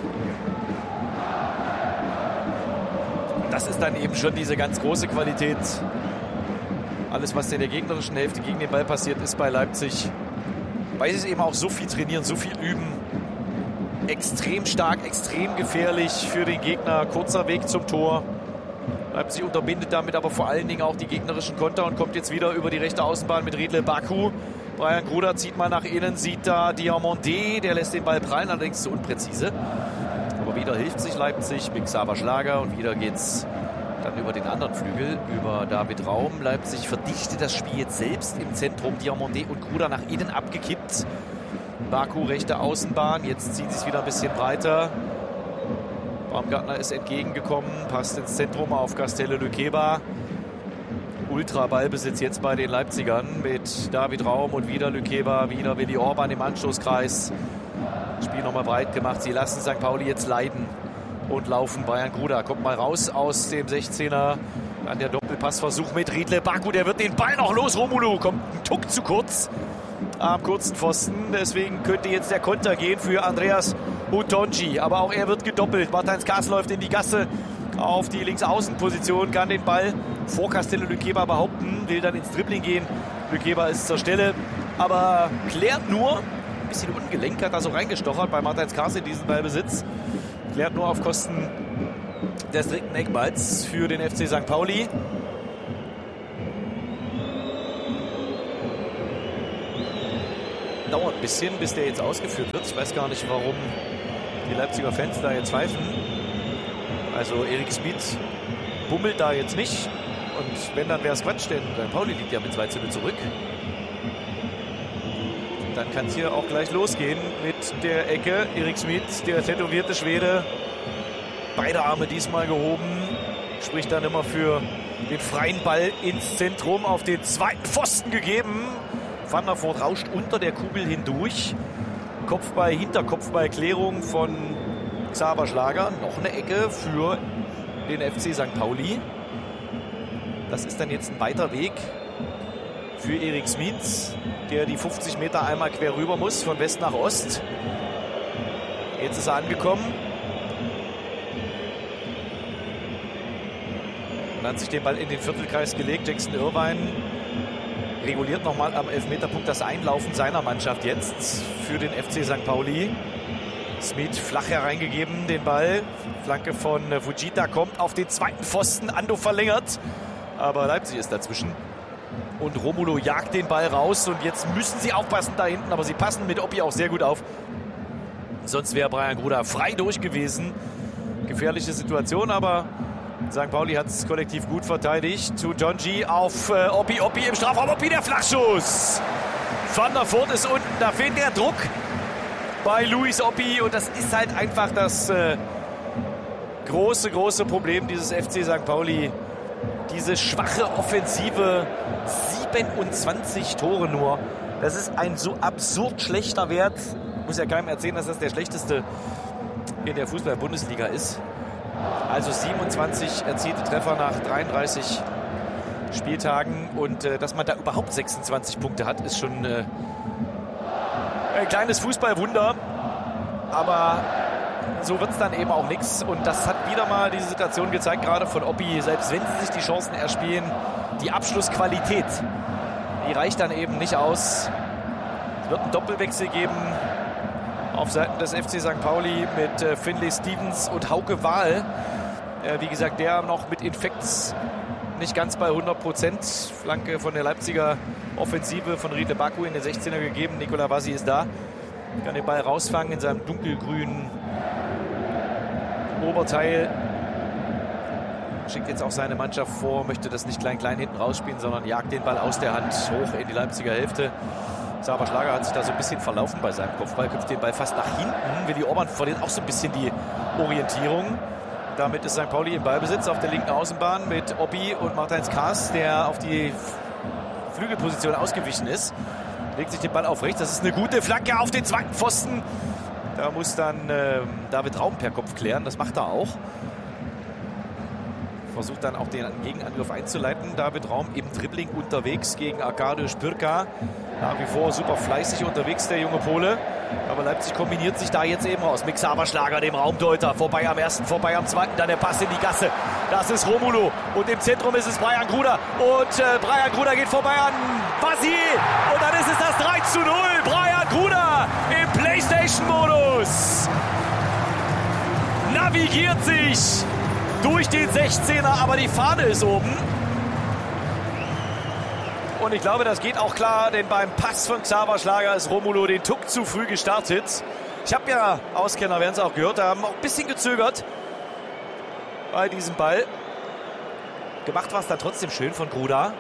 S11: Das ist dann eben schon diese ganz große Qualität. Alles, was in der gegnerischen Hälfte gegen den Ball passiert, ist bei Leipzig, weil sie es eben auch so viel trainieren, so viel üben. Extrem stark, extrem gefährlich für den Gegner. Kurzer Weg zum Tor. Leipzig unterbindet damit aber vor allen Dingen auch die gegnerischen Konter und kommt jetzt wieder über die rechte Außenbahn mit Riedle Baku. Brian Gruda zieht mal nach innen, sieht da Diomandé, der lässt den Ball prallen, allerdings zu unpräzise. Aber wieder hilft sich Leipzig mit Xaver Schlager und wieder geht's dann über den anderen Flügel, über David Raum. Leipzig verdichtet das Spiel jetzt selbst im Zentrum. Diomandé und Gruda nach innen abgekippt. Baku rechte Außenbahn, jetzt zieht sie es wieder ein bisschen breiter. Baumgartner ist entgegengekommen, passt ins Zentrum auf Castelle Lükeba. Ultra Ballbesitz jetzt bei den Leipzigern mit David Raum und wieder Lükeba, wieder Willi Orban im Anschlusskreis. Spiel nochmal breit gemacht. Sie lassen St. Pauli jetzt leiden und laufen. Brian Gruda kommt mal raus aus dem 16er. Dann der Doppelpassversuch mit Riedle Baku. Der wird den Ball noch los. Romulu kommt einen Tuck zu kurz am kurzen Pfosten. Deswegen könnte jetzt der Konter gehen für Andreas Utonji. Aber auch er wird gedoppelt. Martins Kaas läuft in die Gasse auf die Linksaußenposition. Kann den Ball vor Castelle Lükeba behaupten. Will dann ins Dribbling gehen. Lükeba ist zur Stelle. Aber klärt nur. Ein bisschen ungelenk, hat da so reingestochert bei Martins Kaas in diesen Ballbesitz. Klärt nur auf Kosten des dritten Eckballs für den FC St. Pauli. Dauert ein bisschen, bis der jetzt ausgeführt wird. Ich weiß gar nicht, warum die Leipziger Fans da jetzt pfeifen. Also Erik Smith bummelt da jetzt nicht. Und wenn, dann wäre es Quatsch, denn St. Pauli liegt ja mit 2-0 zurück. Dann kann es hier auch gleich losgehen mit der Ecke. Erik Smith, der tätowierte Schwede. Beide Arme diesmal gehoben. Spricht dann immer für den freien Ball ins Zentrum. Auf den zweiten Pfosten gegeben. Van der Voort rauscht unter der Kugel hindurch. Kopfball, Hinterkopfballklärung von Xaver Schlager. Noch eine Ecke für den FC St. Pauli. Das ist dann jetzt ein weiter Weg für Erik Smith, der die 50 Meter einmal quer rüber muss, von West nach Ost. Jetzt ist er angekommen. Und hat sich den Ball in den Viertelkreis gelegt. Jackson Irvine reguliert nochmal am Elfmeterpunkt das Einlaufen seiner Mannschaft jetzt für den FC St. Pauli. Smith flach hereingegeben, den Ball. Flanke von Fujita kommt auf den zweiten Pfosten. Ando verlängert, aber Leipzig ist dazwischen. Und Romulo jagt den Ball raus. Und jetzt müssen sie aufpassen da hinten, aber sie passen mit Oppi auch sehr gut auf. Sonst wäre Brian Gruda frei durch gewesen. Gefährliche Situation, aber St. Pauli hat es kollektiv gut verteidigt. Zu Utonji auf Oppi. Oppi im Strafraum. Oppi, der Flachschuss. Van der Voort ist unten. Da fehlt der Druck bei Luis Oppi. Und das ist halt einfach das große Problem dieses FC St. Pauli. Diese schwache Offensive. 27 Tore nur. Das ist ein so absurd schlechter Wert. Ich muss ja keinem erzählen, dass das der schlechteste in der Fußball-Bundesliga ist. Also 27 erzielte Treffer nach 33 Spieltagen. Und dass man da überhaupt 26 Punkte hat, ist schon ein kleines Fußballwunder. Aber so wird es dann eben auch nichts. Und das hat wieder mal diese Situation gezeigt, gerade von Oppi. Selbst wenn sie sich die Chancen erspielen, die Abschlussqualität, die reicht dann eben nicht aus. Es wird einen Doppelwechsel geben auf Seiten des FC St. Pauli mit Finlay Stevens und Hauke Wahl. Wie gesagt, der noch mit Infekts nicht ganz bei 100%. Flanke von der Leipziger Offensive von Riedle Baku in den 16er gegeben. Nicola Vassi ist da. Kann den Ball rausfangen in seinem dunkelgrünen Oberteil. Schickt jetzt auch seine Mannschaft vor, möchte das nicht klein hinten rausspielen, sondern jagt den Ball aus der Hand hoch in die Leipziger Hälfte. Xaver Schlager hat sich da so ein bisschen verlaufen bei seinem Kopfball, köpft den Ball fast nach hinten. Willi Orban verliert auch so ein bisschen die Orientierung. Damit ist St. Pauli im Ballbesitz auf der linken Außenbahn mit Oppi und Martins Kaas, der auf die Flügelposition ausgewichen ist. Legt sich den Ball auf rechts. Das ist eine gute Flanke auf den zweiten Pfosten. Da muss dann David Raum per Kopf klären. Das macht er auch. Versucht dann auch den Gegenangriff einzuleiten. David Raum im Dribbling unterwegs gegen Arkadiusz Pyrka. Nach wie vor super fleißig unterwegs, der junge Pole. Aber Leipzig kombiniert sich da jetzt eben raus. Mit Xaver Schlager, dem Raumdeuter. Vorbei am ersten, vorbei am zweiten. Dann der Pass in die Gasse. Das ist Romulo. Und im Zentrum ist es Brian Gruda. Und Brian Gruda geht vorbei an Vassi. Und dann ist es das 3:0. Brian Gruda im PlayStation-Modus. Navigiert sich durch den 16er, aber die Fahne ist oben. Und ich glaube, das geht auch klar, denn beim Pass von Xaver Schlager ist Romulo den Tuck zu früh gestartet. Ich habe ja, Auskenner werden es auch gehört haben, auch ein bisschen gezögert bei diesem Ball. Gemacht war es dann trotzdem schön von Gruda.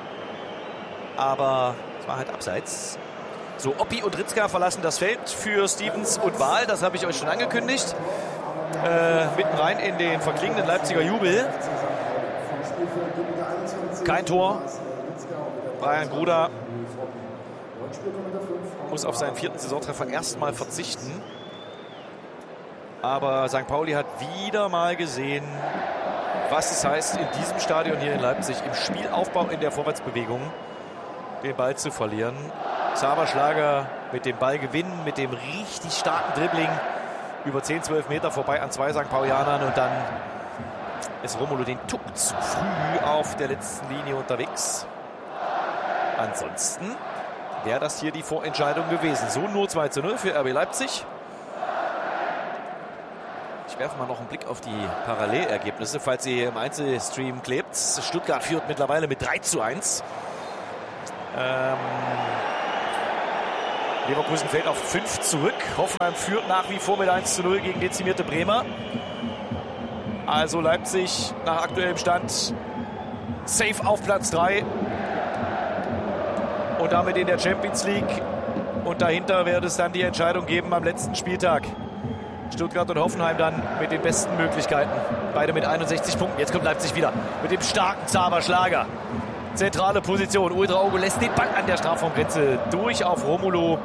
S11: Aber es war halt abseits. So, Oppi und Ritzka verlassen das Feld für Stevens und Wahl. Das habe ich euch schon angekündigt. mitten rein in den verklingenden Leipziger Jubel. Kein Tor. Brian Gruda muss auf seinen 4. Saisontreffer erstmal verzichten. Aber St. Pauli hat wieder mal gesehen, was es heißt, in diesem Stadion hier in Leipzig im Spielaufbau, in der Vorwärtsbewegung den Ball zu verlieren. Xaver Schlager mit dem Ball gewinnen, mit dem richtig starken Dribbling über 10-12 Meter vorbei an 2 St. Paulianern und dann ist Romolo den Tuck zu früh auf der letzten Linie unterwegs. Ansonsten wäre das hier die Vorentscheidung gewesen. So nur 2:0 für RB Leipzig. Ich werfe mal noch einen Blick auf die Parallelergebnisse, falls ihr im Einzelstream klebt. Stuttgart führt mittlerweile mit 3:1. Leverkusen fällt auf 5 zurück. Hoffenheim führt nach wie vor mit 1:0 gegen dezimierte Bremer. Also Leipzig nach aktuellem Stand safe auf Platz 3. Und damit in der Champions League. Und dahinter wird es dann die Entscheidung geben am letzten Spieltag. Stuttgart und Hoffenheim dann mit den besten Möglichkeiten. Beide mit 61 Punkten. Jetzt kommt Leipzig wieder mit dem starken Xaver Schlager. Zentrale Position. Ouedraogo lässt den Ball an der Strafraumgrenze durch auf Romolo.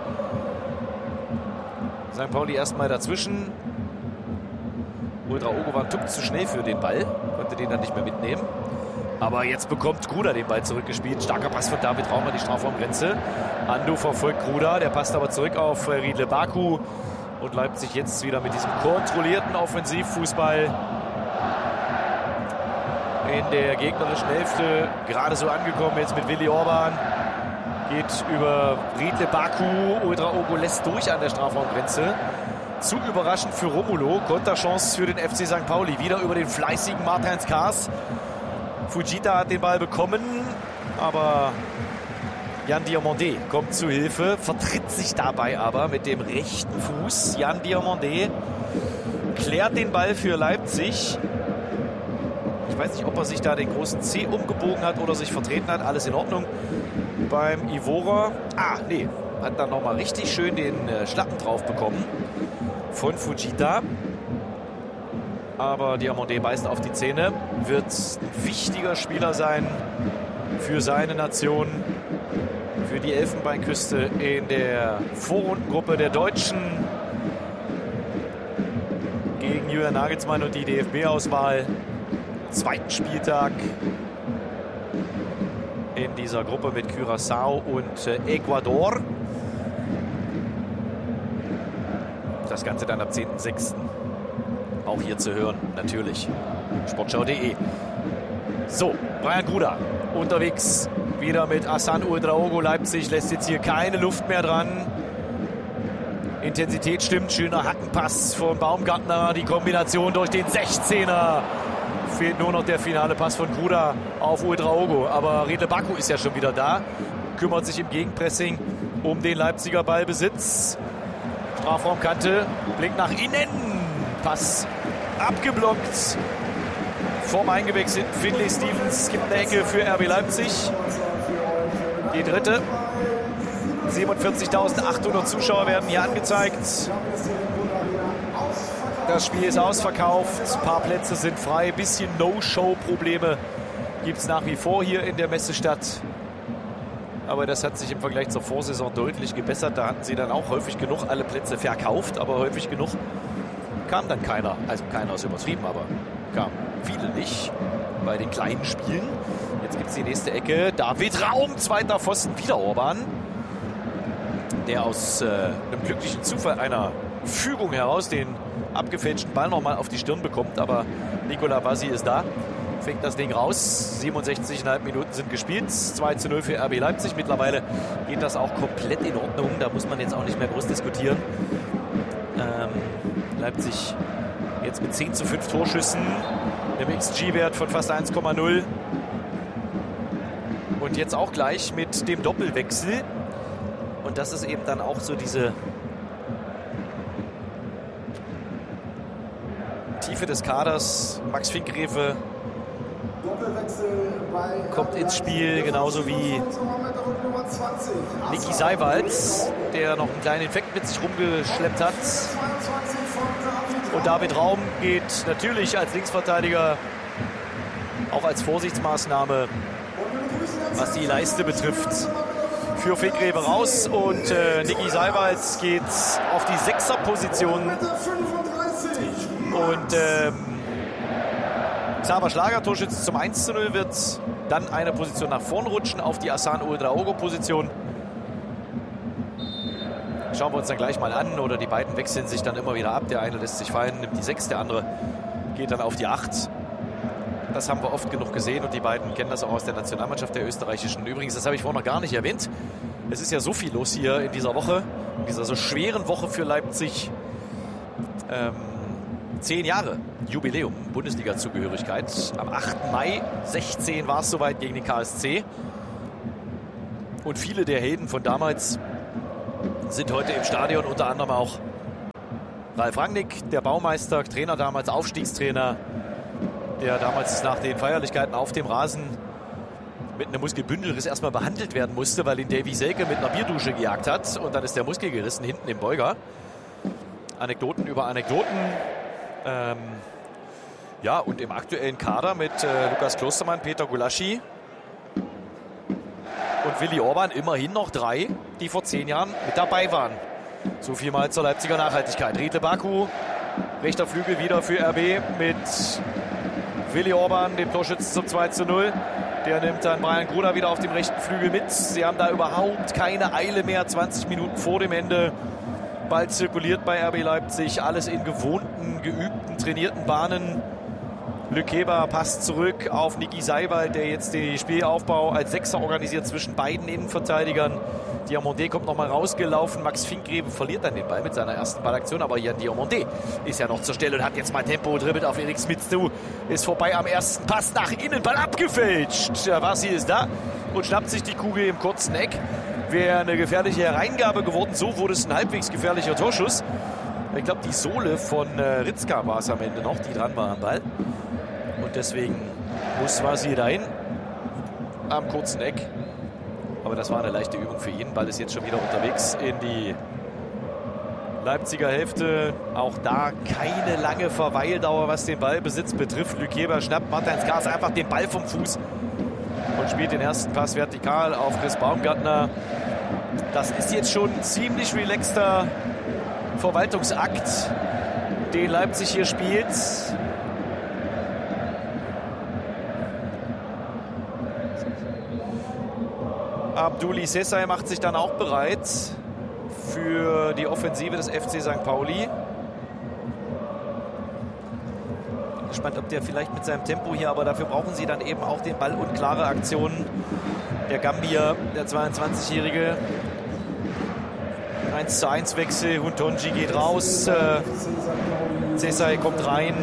S11: St. Pauli erstmal dazwischen. Ouedraogo war ein Tuck zu schnell für den Ball. Konnte den dann nicht mehr mitnehmen. Aber jetzt bekommt Gruda den Ball zurückgespielt. Starker Pass von David Raum an die Strafraumgrenze. Ando verfolgt Gruda. Der passt aber zurück auf Riedle Baku. Und Leipzig jetzt wieder mit diesem kontrollierten Offensivfußball in der gegnerischen Hälfte. Gerade so angekommen jetzt mit Willi Orban. Geht über Riedle Baku. Ouedraogo lässt durch an der Strafraumgrenze. Zu überraschend für Romolo. Konterchance für den FC St. Pauli. Wieder über den fleißigen Martins Kaas. Fujita hat den Ball bekommen, aber Jan Diomandé kommt zu Hilfe, vertritt sich dabei aber mit dem rechten Fuß. Jan Diomandé klärt den Ball für Leipzig. Ich weiß nicht, ob er sich da den großen C umgebogen hat oder sich vertreten hat. Alles in Ordnung beim Ivorer. Nee, hat dann nochmal richtig schön den Schlappen drauf bekommen von Fujita. Aber Diomandé beißt auf die Zähne, wird ein wichtiger Spieler sein für seine Nation, für die Elfenbeinküste in der Vorrundengruppe der Deutschen gegen Julian Nagelsmann und die DFB-Auswahl. 2. Spieltag in dieser Gruppe mit Curaçao und Ecuador. Das Ganze dann ab 10.06. auch hier zu hören, natürlich. Sportschau.de. So, Brian Gruda unterwegs wieder mit Hassan Ouedraogo. Leipzig lässt jetzt hier keine Luft mehr dran. Intensität stimmt, schöner Hackenpass von Baumgartner. Die Kombination durch den 16er. Fehlt nur noch der finale Pass von Gruda auf Ouedraogo. Aber Riedle Baku ist ja schon wieder da. Kümmert sich im Gegenpressing um den Leipziger Ballbesitz. Strafraumkante, Blick nach innen. Pass abgeblockt vom eingewechselten Finlay Stevens. Gibt eine Ecke für RB Leipzig. Die dritte. 47.800 Zuschauer werden hier angezeigt. Das Spiel ist ausverkauft. Ein paar Plätze sind frei. Ein bisschen No-Show-Probleme gibt es nach wie vor hier in der Messestadt. Aber das hat sich im Vergleich zur Vorsaison deutlich gebessert. Da hatten sie dann auch häufig genug alle Plätze verkauft. Aber häufig genug kam dann keiner. Also keiner ist übertrieben, aber kamen viele nicht bei den kleinen Spielen. Jetzt gibt es die nächste Ecke. David Raum, zweiter Pfosten, wieder Orban. Der aus einem glücklichen Zufall einer Fügung heraus den abgefälschten Ball nochmal auf die Stirn bekommt. Aber Nicola Bassi ist da. Fängt das Ding raus. 67,5 Minuten sind gespielt. 2:0 für RB Leipzig. Mittlerweile geht das auch komplett in Ordnung. Da muss man jetzt auch nicht mehr groß diskutieren. Leipzig jetzt mit 10:5 Torschüssen. Im XG-Wert von fast 1,0. Und jetzt auch gleich mit dem Doppelwechsel. Und das ist eben dann auch so diese Tiefe des Kaders. Max Finkgräfe kommt ins Spiel, genauso wie Niki Seiwalds, der noch einen kleinen Infekt mit sich rumgeschleppt hat. Und David Raum geht natürlich als Linksverteidiger auch als Vorsichtsmaßnahme, was die Leiste betrifft, für Finkgreve raus. Und Niki Seiwald geht auf die 6er-Position. Und Xaver Schlager, Torschütze zum 1:0, wird dann eine Position nach vorn rutschen auf die Hassan Ouedraogo-Position. Schauen wir uns dann gleich mal an, oder die beiden wechseln sich dann immer wieder ab. Der eine lässt sich fallen, nimmt die 6, der andere geht dann auf die 8. Das haben wir oft genug gesehen und die beiden kennen das auch aus der Nationalmannschaft der österreichischen. Übrigens, das habe ich vorhin noch gar nicht erwähnt, es ist ja so viel los hier in dieser Woche, in dieser so schweren Woche für Leipzig. 10 Jahre Jubiläum, Bundesliga-Zugehörigkeit. Am 8. Mai 16 war es soweit gegen den KSC. Und viele der Helden von damals sind heute im Stadion, unter anderem auch Ralf Rangnick, der Baumeister, Trainer damals, Aufstiegstrainer, der damals nach den Feierlichkeiten auf dem Rasen mit einem Muskelbündelriss erstmal behandelt werden musste, weil ihn Davy Selke mit einer Bierdusche gejagt hat. Und dann ist der Muskel gerissen hinten im Beuger. Anekdoten über Anekdoten. Ja, und im aktuellen Kader mit Lukas Klostermann, Peter Gulaschi und Willi Orban immerhin noch 3, die vor 10 Jahren mit dabei waren. So viel mal zur Leipziger Nachhaltigkeit. Riedle Baku, rechter Flügel wieder für RB mit Willi Orban, dem Torschützen zum 2:0. Der nimmt dann Brian Gruder wieder auf dem rechten Flügel mit. Sie haben da überhaupt keine Eile mehr. 20 Minuten vor dem Ende. Ball zirkuliert bei RB Leipzig. Alles in gewohnten, geübten, trainierten Bahnen. Lükeba passt zurück auf Niki Seiwald, der jetzt den Spielaufbau als Sechser organisiert zwischen beiden Innenverteidigern. Diomandé kommt nochmal rausgelaufen. Max Finkgreve verliert dann den Ball mit seiner ersten Ballaktion. Aber Jan Diomandé ist ja noch zur Stelle und hat jetzt mal Tempo, dribbelt auf Erik Smits zu. Ist vorbei am ersten Pass nach innen. Ball abgefälscht. Javasi ist da und schnappt sich die Kugel im kurzen Eck. Wäre eine gefährliche Hereingabe geworden. So wurde es ein halbwegs gefährlicher Torschuss. Ich glaube, die Sohle von Ritzka war es am Ende noch, die dran war am Ball. Und deswegen muss Vasi dahin am kurzen Eck. Aber das war eine leichte Übung für ihn. Ball ist jetzt schon wieder unterwegs in die Leipziger Hälfte. Auch da keine lange Verweildauer, was den Ballbesitz betrifft. Lükeba schnappt Martin Skars einfach den Ball vom Fuß und spielt den ersten Pass vertikal auf Chris Baumgartner. Das ist jetzt schon ein ziemlich relaxter Verwaltungsakt, den Leipzig hier spielt. Abdoulaye Sessay macht sich dann auch bereit für die Offensive des FC St. Pauli. Gespannt, ob der vielleicht mit seinem Tempo hier, aber dafür brauchen sie dann eben auch den Ball und klare Aktionen. Der Gambier, der 22-Jährige. 1:1 Wechsel, Huntonji geht raus, Sessay kommt rein.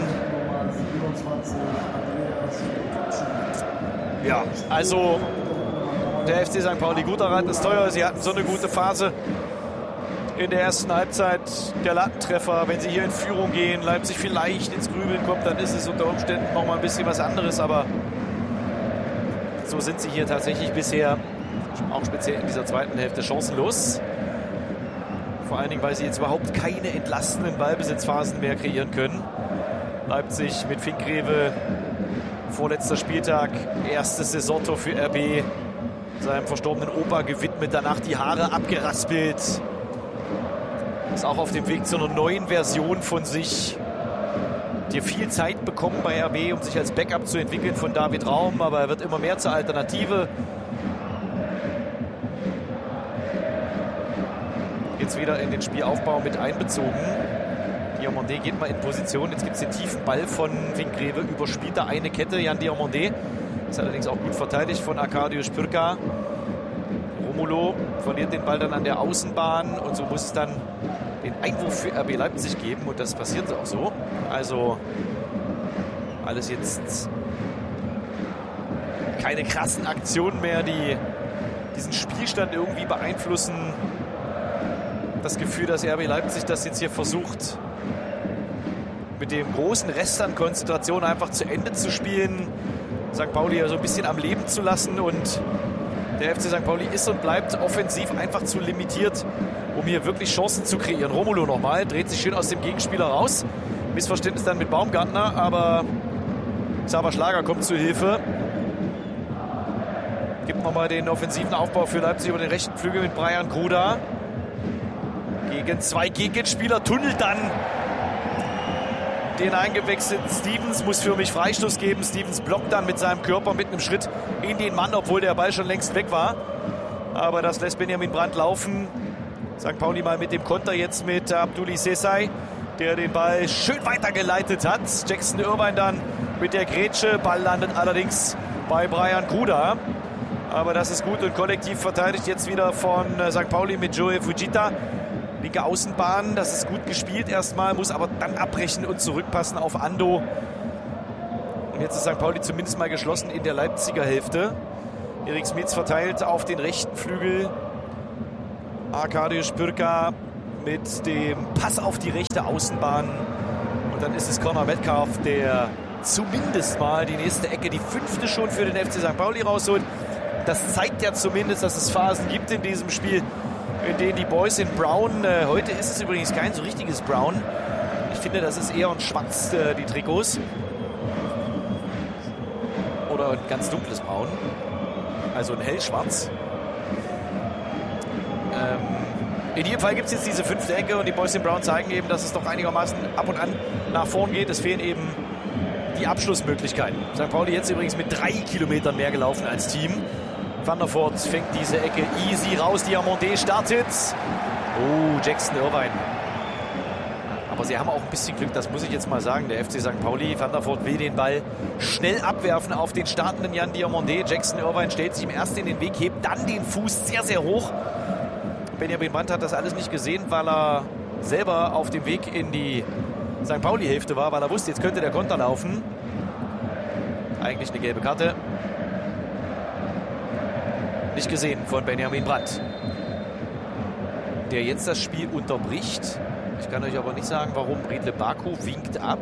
S11: Ja, also der FC St. Pauli, guter Rat ist teuer. Sie hatten so eine gute Phase in der ersten Halbzeit. Der Lattentreffer, wenn sie hier in Führung gehen, Leipzig vielleicht ins Grübeln kommt, dann ist es unter Umständen noch mal ein bisschen was anderes. Aber so sind sie hier tatsächlich bisher, auch speziell in dieser zweiten Hälfte, chancenlos. Vor allen Dingen, weil sie jetzt überhaupt keine entlastenden Ballbesitzphasen mehr kreieren können. Leipzig mit Finkgreve, vorletzter Spieltag, erstes Saisontor für RB. Seinem verstorbenen Opa gewidmet, danach die Haare abgeraspelt. Ist auch auf dem Weg zu einer neuen Version von sich. Die viel Zeit bekommen bei RB, um sich als Backup zu entwickeln von David Raum, aber er wird immer mehr zur Alternative. Jetzt wieder in den Spielaufbau mit einbezogen. Diomandé geht mal in Position. Jetzt gibt es den tiefen Ball von Finkgreve. Überspielt da eine Kette, Jan Diomandé. Ist allerdings auch gut verteidigt von Arkadiusz Pyrka. Romulo verliert den Ball dann an der Außenbahn und so muss es dann den Einwurf für RB Leipzig geben und das passiert auch so. Also alles jetzt keine krassen Aktionen mehr, die diesen Spielstand irgendwie beeinflussen. Das Gefühl, dass RB Leipzig das jetzt hier versucht, mit dem großen Rest an Konzentration einfach zu Ende zu spielen. St. Pauli so ein bisschen am Leben zu lassen und Der FC St. Pauli ist und bleibt offensiv einfach zu limitiert, um hier wirklich Chancen zu kreieren. Romulo nochmal, dreht sich schön aus dem Gegenspieler raus. Missverständnis dann mit Baumgartner, aber Xaver Schlager kommt zu Hilfe. Gibt nochmal den offensiven Aufbau für Leipzig über den rechten Flügel mit Brian Gruda. Gegen 2 Gegenspieler, tunnelt dann den eingewechselten Stevens, muss für mich Freistoß geben. Stevens blockt dann mit seinem Körper mit einem Schritt in den Mann, obwohl der Ball schon längst weg war. Aber das lässt Benjamin Brandt laufen. St. Pauli mal mit dem Konter jetzt mit Abdoulaye Sesay, der den Ball schön weitergeleitet hat. Jackson Irvine dann mit der Grätsche. Ball landet allerdings bei Brian Gruda. Aber das ist gut und kollektiv verteidigt jetzt wieder von St. Pauli mit Joey Fujita. Linke Außenbahn, das ist gut gespielt erstmal, muss aber dann abbrechen und zurückpassen auf Ando. Und jetzt ist St. Pauli zumindest mal geschlossen in der Leipziger Hälfte. Erik Smits verteilt auf den rechten Flügel. Arkadiusz Pyrka mit dem Pass auf die rechte Außenbahn. Und dann ist es Conor Metcalf, der zumindest mal die nächste Ecke, die 5. schon für den FC St. Pauli rausholt. Das zeigt ja zumindest, dass es Phasen gibt in diesem Spiel, in denen die Boys in Brown, heute ist es übrigens kein so richtiges Brown. Ich finde, das ist eher ein Schwarz, die Trikots. Oder ein ganz dunkles Braun. Also ein hellschwarz. In jedem Fall gibt es jetzt diese 5. Ecke und die Boys in Brown zeigen eben, dass es doch einigermaßen ab und an nach vorn geht. Es fehlen eben die Abschlussmöglichkeiten. St. Pauli jetzt übrigens mit 3 Kilometern mehr gelaufen als Team. Van der Voort fängt diese Ecke easy raus. Diamonde startet. Oh, Jackson Irvine. Aber sie haben auch ein bisschen Glück, das muss ich jetzt mal sagen. Der FC St. Pauli, Van der Voort will den Ball schnell abwerfen auf den startenden Jan Diamonde. Jackson Irvine stellt sich ihm erst in den Weg, hebt dann den Fuß sehr, sehr hoch. Benjamin Brandt hat das alles nicht gesehen, weil er selber auf dem Weg in die St. Pauli-Hälfte war, weil er wusste, jetzt könnte der Konter laufen. Eigentlich eine gelbe Karte. Nicht gesehen von Benjamin Brandt, der jetzt das Spiel unterbricht. Ich kann euch aber nicht sagen, warum. Riedle Baku winkt ab.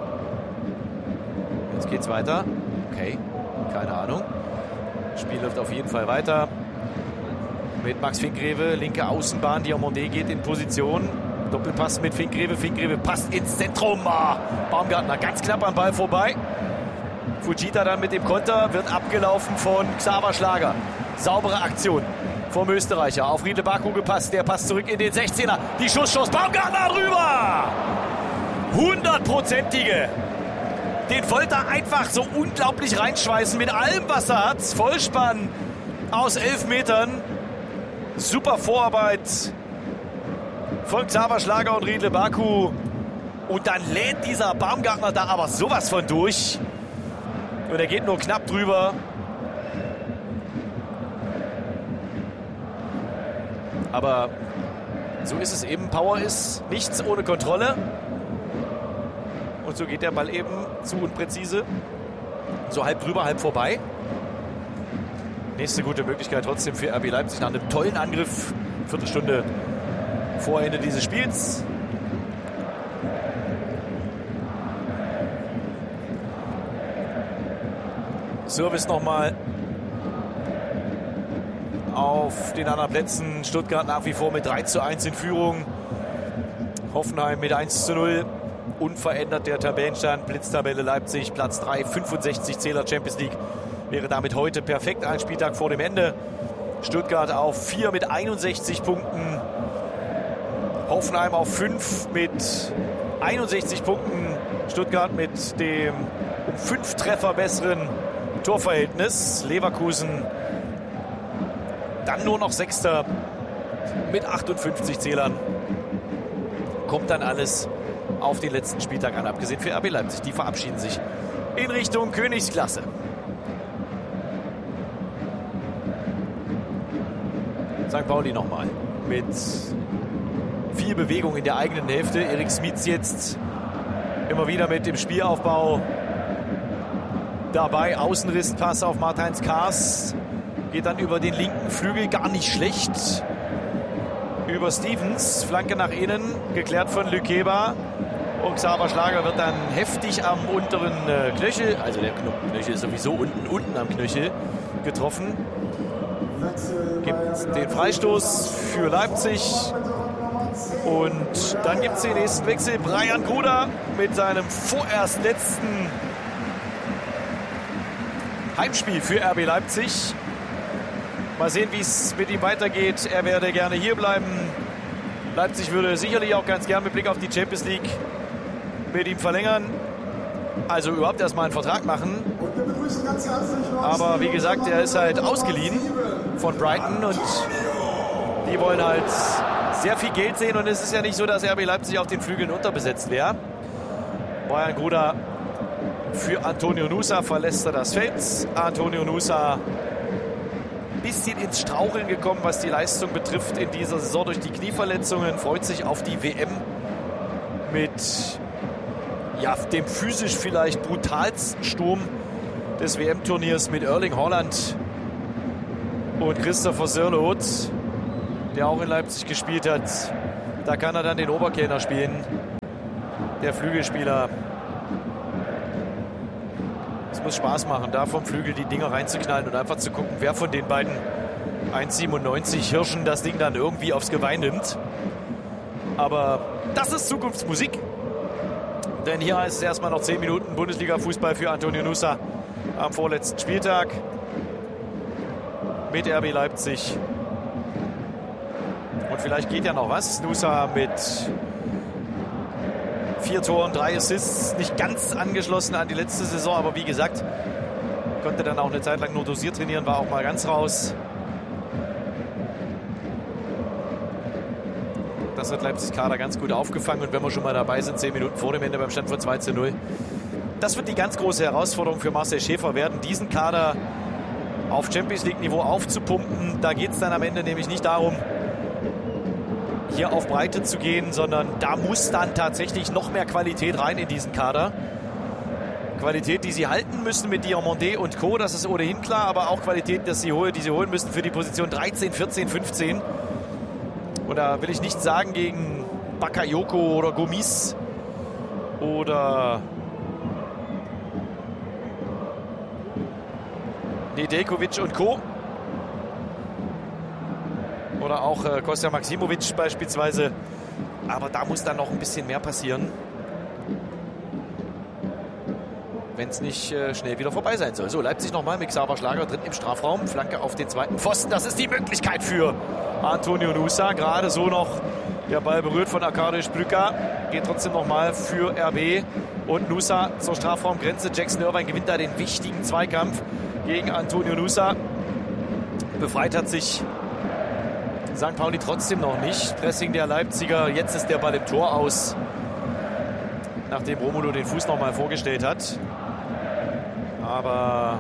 S11: Jetzt geht's weiter. Okay, keine Ahnung. Das Spiel läuft auf jeden Fall weiter. Mit Max Finkgreve, linke Außenbahn. Diamonde geht in Position. Doppelpass mit Finkgreve. Finkgreve passt ins Zentrum. Baumgartner ganz knapp am Ball vorbei. Fujita dann mit dem Konter, wird abgelaufen von Xaver Schlager. Saubere Aktion vom Österreicher. Auf Riedle Baku gepasst. Der passt zurück in den 16er. Die Schusschance. Baumgartner drüber. 100-prozentige. Den wollte er einfach so unglaublich reinschweißen mit allem, was er hat. Vollspann aus 11 Metern. Super Vorarbeit von Xaver Schlager und Riedle Baku. Und dann lädt dieser Baumgartner da aber sowas von durch. Und er geht nur knapp drüber. Aber so ist es eben. Power ist nichts ohne Kontrolle. Und so geht der Ball eben zu unpräzise. So halb drüber, halb vorbei. Nächste gute Möglichkeit trotzdem für RB Leipzig nach einem tollen Angriff. Viertelstunde vor Ende dieses Spiels. Service nochmal auf den anderen Plätzen. Stuttgart nach wie vor mit 3:1 in Führung. Hoffenheim mit 1:0. Unverändert der Tabellenstand. Blitztabelle Leipzig, Platz 3, 65 Zähler Champions League. Wäre damit heute perfekt, ein Spieltag vor dem Ende. Stuttgart auf 4 mit 61 Punkten. Hoffenheim auf 5 mit 61 Punkten. Stuttgart mit dem um 5 Treffer besseren Torverhältnis. Leverkusen dann nur noch Sechster mit 58 Zählern. Kommt dann alles auf den letzten Spieltag an, abgesehen für RB Leipzig. Die verabschieden sich in Richtung Königsklasse. St. Pauli nochmal mit viel Bewegung in der eigenen Hälfte. Erik Smits jetzt immer wieder mit dem Spielaufbau dabei. Außenrisspass auf Martins Kaas. Geht dann über den linken Flügel, gar nicht schlecht. Über Stevens, Flanke nach innen, geklärt von Lükeba. Und Xaver Schlager wird dann heftig am unteren Knöchel, also der Knöchel ist sowieso unten am Knöchel getroffen. gibt den Freistoß für Leipzig. Und dann gibt es den nächsten Wechsel. Brian Gruda mit seinem vorerst letzten Heimspiel für RB Leipzig. Mal sehen, wie es mit ihm weitergeht. Er werde gerne hier bleiben. Leipzig würde sicherlich auch ganz gern mit Blick auf die Champions League mit ihm verlängern. Also überhaupt erstmal einen Vertrag machen. Aber wie gesagt, er ist halt ausgeliehen von Brighton und die wollen halt sehr viel Geld sehen. Und es ist ja nicht so, dass RB Leipzig auf den Flügeln unterbesetzt wäre. Brian Gruda für Antonio Nusa verlässt er das Feld. Antonio Nusa ein bisschen ins Straucheln gekommen, was die Leistung betrifft in dieser Saison durch die Knieverletzungen. Freut sich auf die WM mit dem physisch vielleicht brutalsten Sturm des WM-Turniers mit Erling Haaland und Christopher Sörloth, der auch in Leipzig gespielt hat. Da kann er dann den Oberkellner spielen, der Flügelspieler. Es muss Spaß machen, da vom Flügel die Dinger reinzuknallen und einfach zu gucken, wer von den beiden 1,97 Hirschen das Ding dann irgendwie aufs Geweih nimmt. Aber das ist Zukunftsmusik. Denn hier heißt es erstmal noch 10 Minuten Bundesliga-Fußball für Antonio Nusa am vorletzten Spieltag mit RB Leipzig. Und vielleicht geht ja noch was. Nusa mit 4 Toren, 3 Assists, nicht ganz angeschlossen an die letzte Saison, aber wie gesagt, konnte dann auch eine Zeit lang nur dosiert trainieren, war auch mal ganz raus. Das hat Leipzigs Kader ganz gut aufgefangen und wenn wir schon mal dabei sind, 10 Minuten vor dem Ende beim Stand von 2:0. Das wird die ganz große Herausforderung für Marcel Schäfer werden, diesen Kader auf Champions-League-Niveau aufzupumpen. Da geht es dann am Ende nämlich nicht darum, hier auf Breite zu gehen, sondern da muss dann tatsächlich noch mehr Qualität rein in diesen Kader. Qualität, die sie halten müssen mit Diomandé und Co., das ist ohnehin klar, aber auch Qualität, die sie holen müssen für die Position 13, 14, 15. Und da will ich nichts sagen gegen Bakayoko oder Gomis oder Nedeljkovic und Co. Oder auch Kostja Maksimovic beispielsweise. Aber da muss dann noch ein bisschen mehr passieren, wenn es nicht schnell wieder vorbei sein soll. So, Leipzig nochmal mit Xaver Schlager drin im Strafraum. Flanke auf den zweiten Pfosten. Das ist die Möglichkeit für Antonio Nusa. Gerade so noch der Ball berührt von Arkadiusz Brücker. Geht trotzdem nochmal für RB. Und Nusa zur Strafraumgrenze. Jackson Irvine gewinnt da den wichtigen Zweikampf gegen Antonio Nusa. Befreit hat sich St. Pauli trotzdem noch nicht. Pressing der Leipziger. Jetzt ist der Ball im Tor aus, nachdem Romulo den Fuß nochmal vorgestellt hat. Aber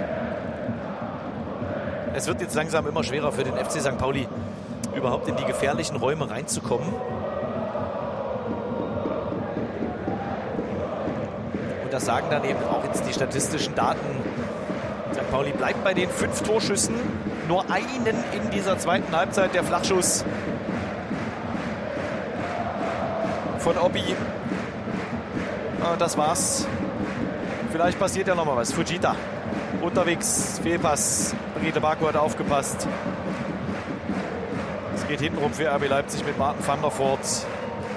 S11: es wird jetzt langsam immer schwerer für den FC St. Pauli, überhaupt in die gefährlichen Räume reinzukommen. Und das sagen dann eben auch jetzt die statistischen Daten. St. Pauli bleibt bei den 5 Torschüssen. Nur einen in dieser zweiten Halbzeit, der Flachschuss von Obi. Das war's. Vielleicht passiert ja noch mal was. Fujita unterwegs, Fehlpass. Riedle Baku hat aufgepasst. Es geht hintenrum für RB Leipzig mit Martin van der Voort.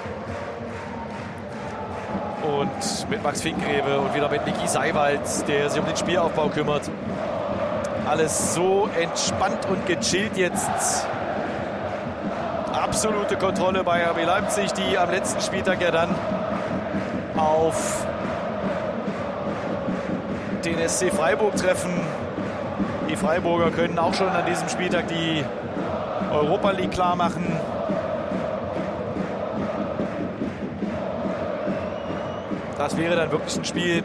S11: Und mit Max Finkgreve und wieder mit Niki Seiwald, der sich um den Spielaufbau kümmert. Alles so entspannt und gechillt jetzt. Absolute Kontrolle bei RB Leipzig, die am letzten Spieltag ja dann auf den SC Freiburg treffen. Die Freiburger können auch schon an diesem Spieltag die Europa League klar machen. Das wäre dann wirklich ein Spiel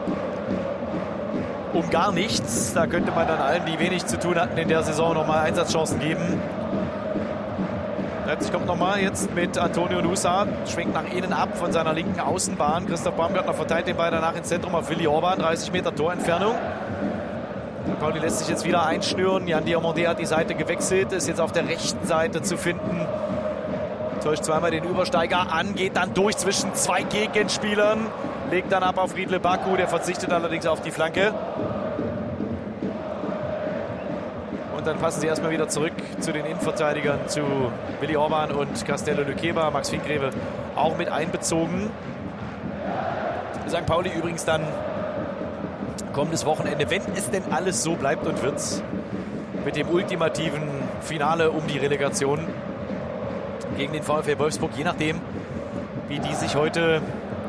S11: um gar nichts. Da könnte man dann allen, die wenig zu tun hatten in der Saison, nochmal Einsatzchancen geben. Leipzig kommt nochmal jetzt mit Antonio Nusa, schwenkt nach innen ab von seiner linken Außenbahn. Christoph Baumgartner verteilt den Ball danach ins Zentrum auf Willi Orban, 30 Meter Torentfernung. Pauli lässt sich jetzt wieder einschnüren. Jan Diomandé hat die Seite gewechselt, ist jetzt auf der rechten Seite zu finden. Täuscht zweimal den Übersteiger an, geht dann durch zwischen 2 Gegenspielern, legt dann ab auf Riedle Baku, der verzichtet allerdings auf die Flanke. Und dann passen sie erstmal wieder zurück zu den Innenverteidigern, zu Willi Orban und Castello Luqueba. Max Finkgreve auch mit einbezogen. St. Pauli übrigens dann kommendes Wochenende, wenn es denn alles so bleibt und wird, mit dem ultimativen Finale um die Relegation gegen den VfL Wolfsburg, je nachdem, wie die sich heute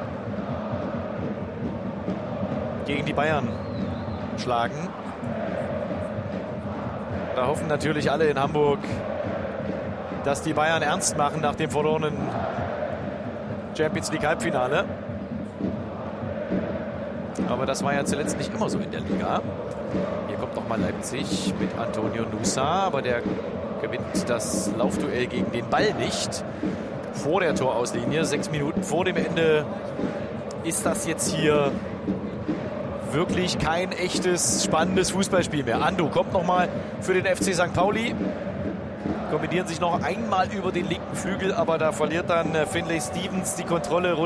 S11: gegen die Bayern schlagen. Da hoffen natürlich alle in Hamburg, dass die Bayern ernst machen nach dem verlorenen Champions League Halbfinale. Aber das war ja zuletzt nicht immer so in der Liga. Hier kommt nochmal Leipzig mit Antonio Nusa, aber der gewinnt das Laufduell gegen den Ball nicht. Vor der Torauslinie, 6 Minuten vor dem Ende, ist das jetzt hier wirklich kein echtes, spannendes Fußballspiel mehr. Ando kommt nochmal für den FC St. Pauli. Kombinieren sich noch einmal über den linken Flügel, aber da verliert dann Finlay Stevens die Kontrolle.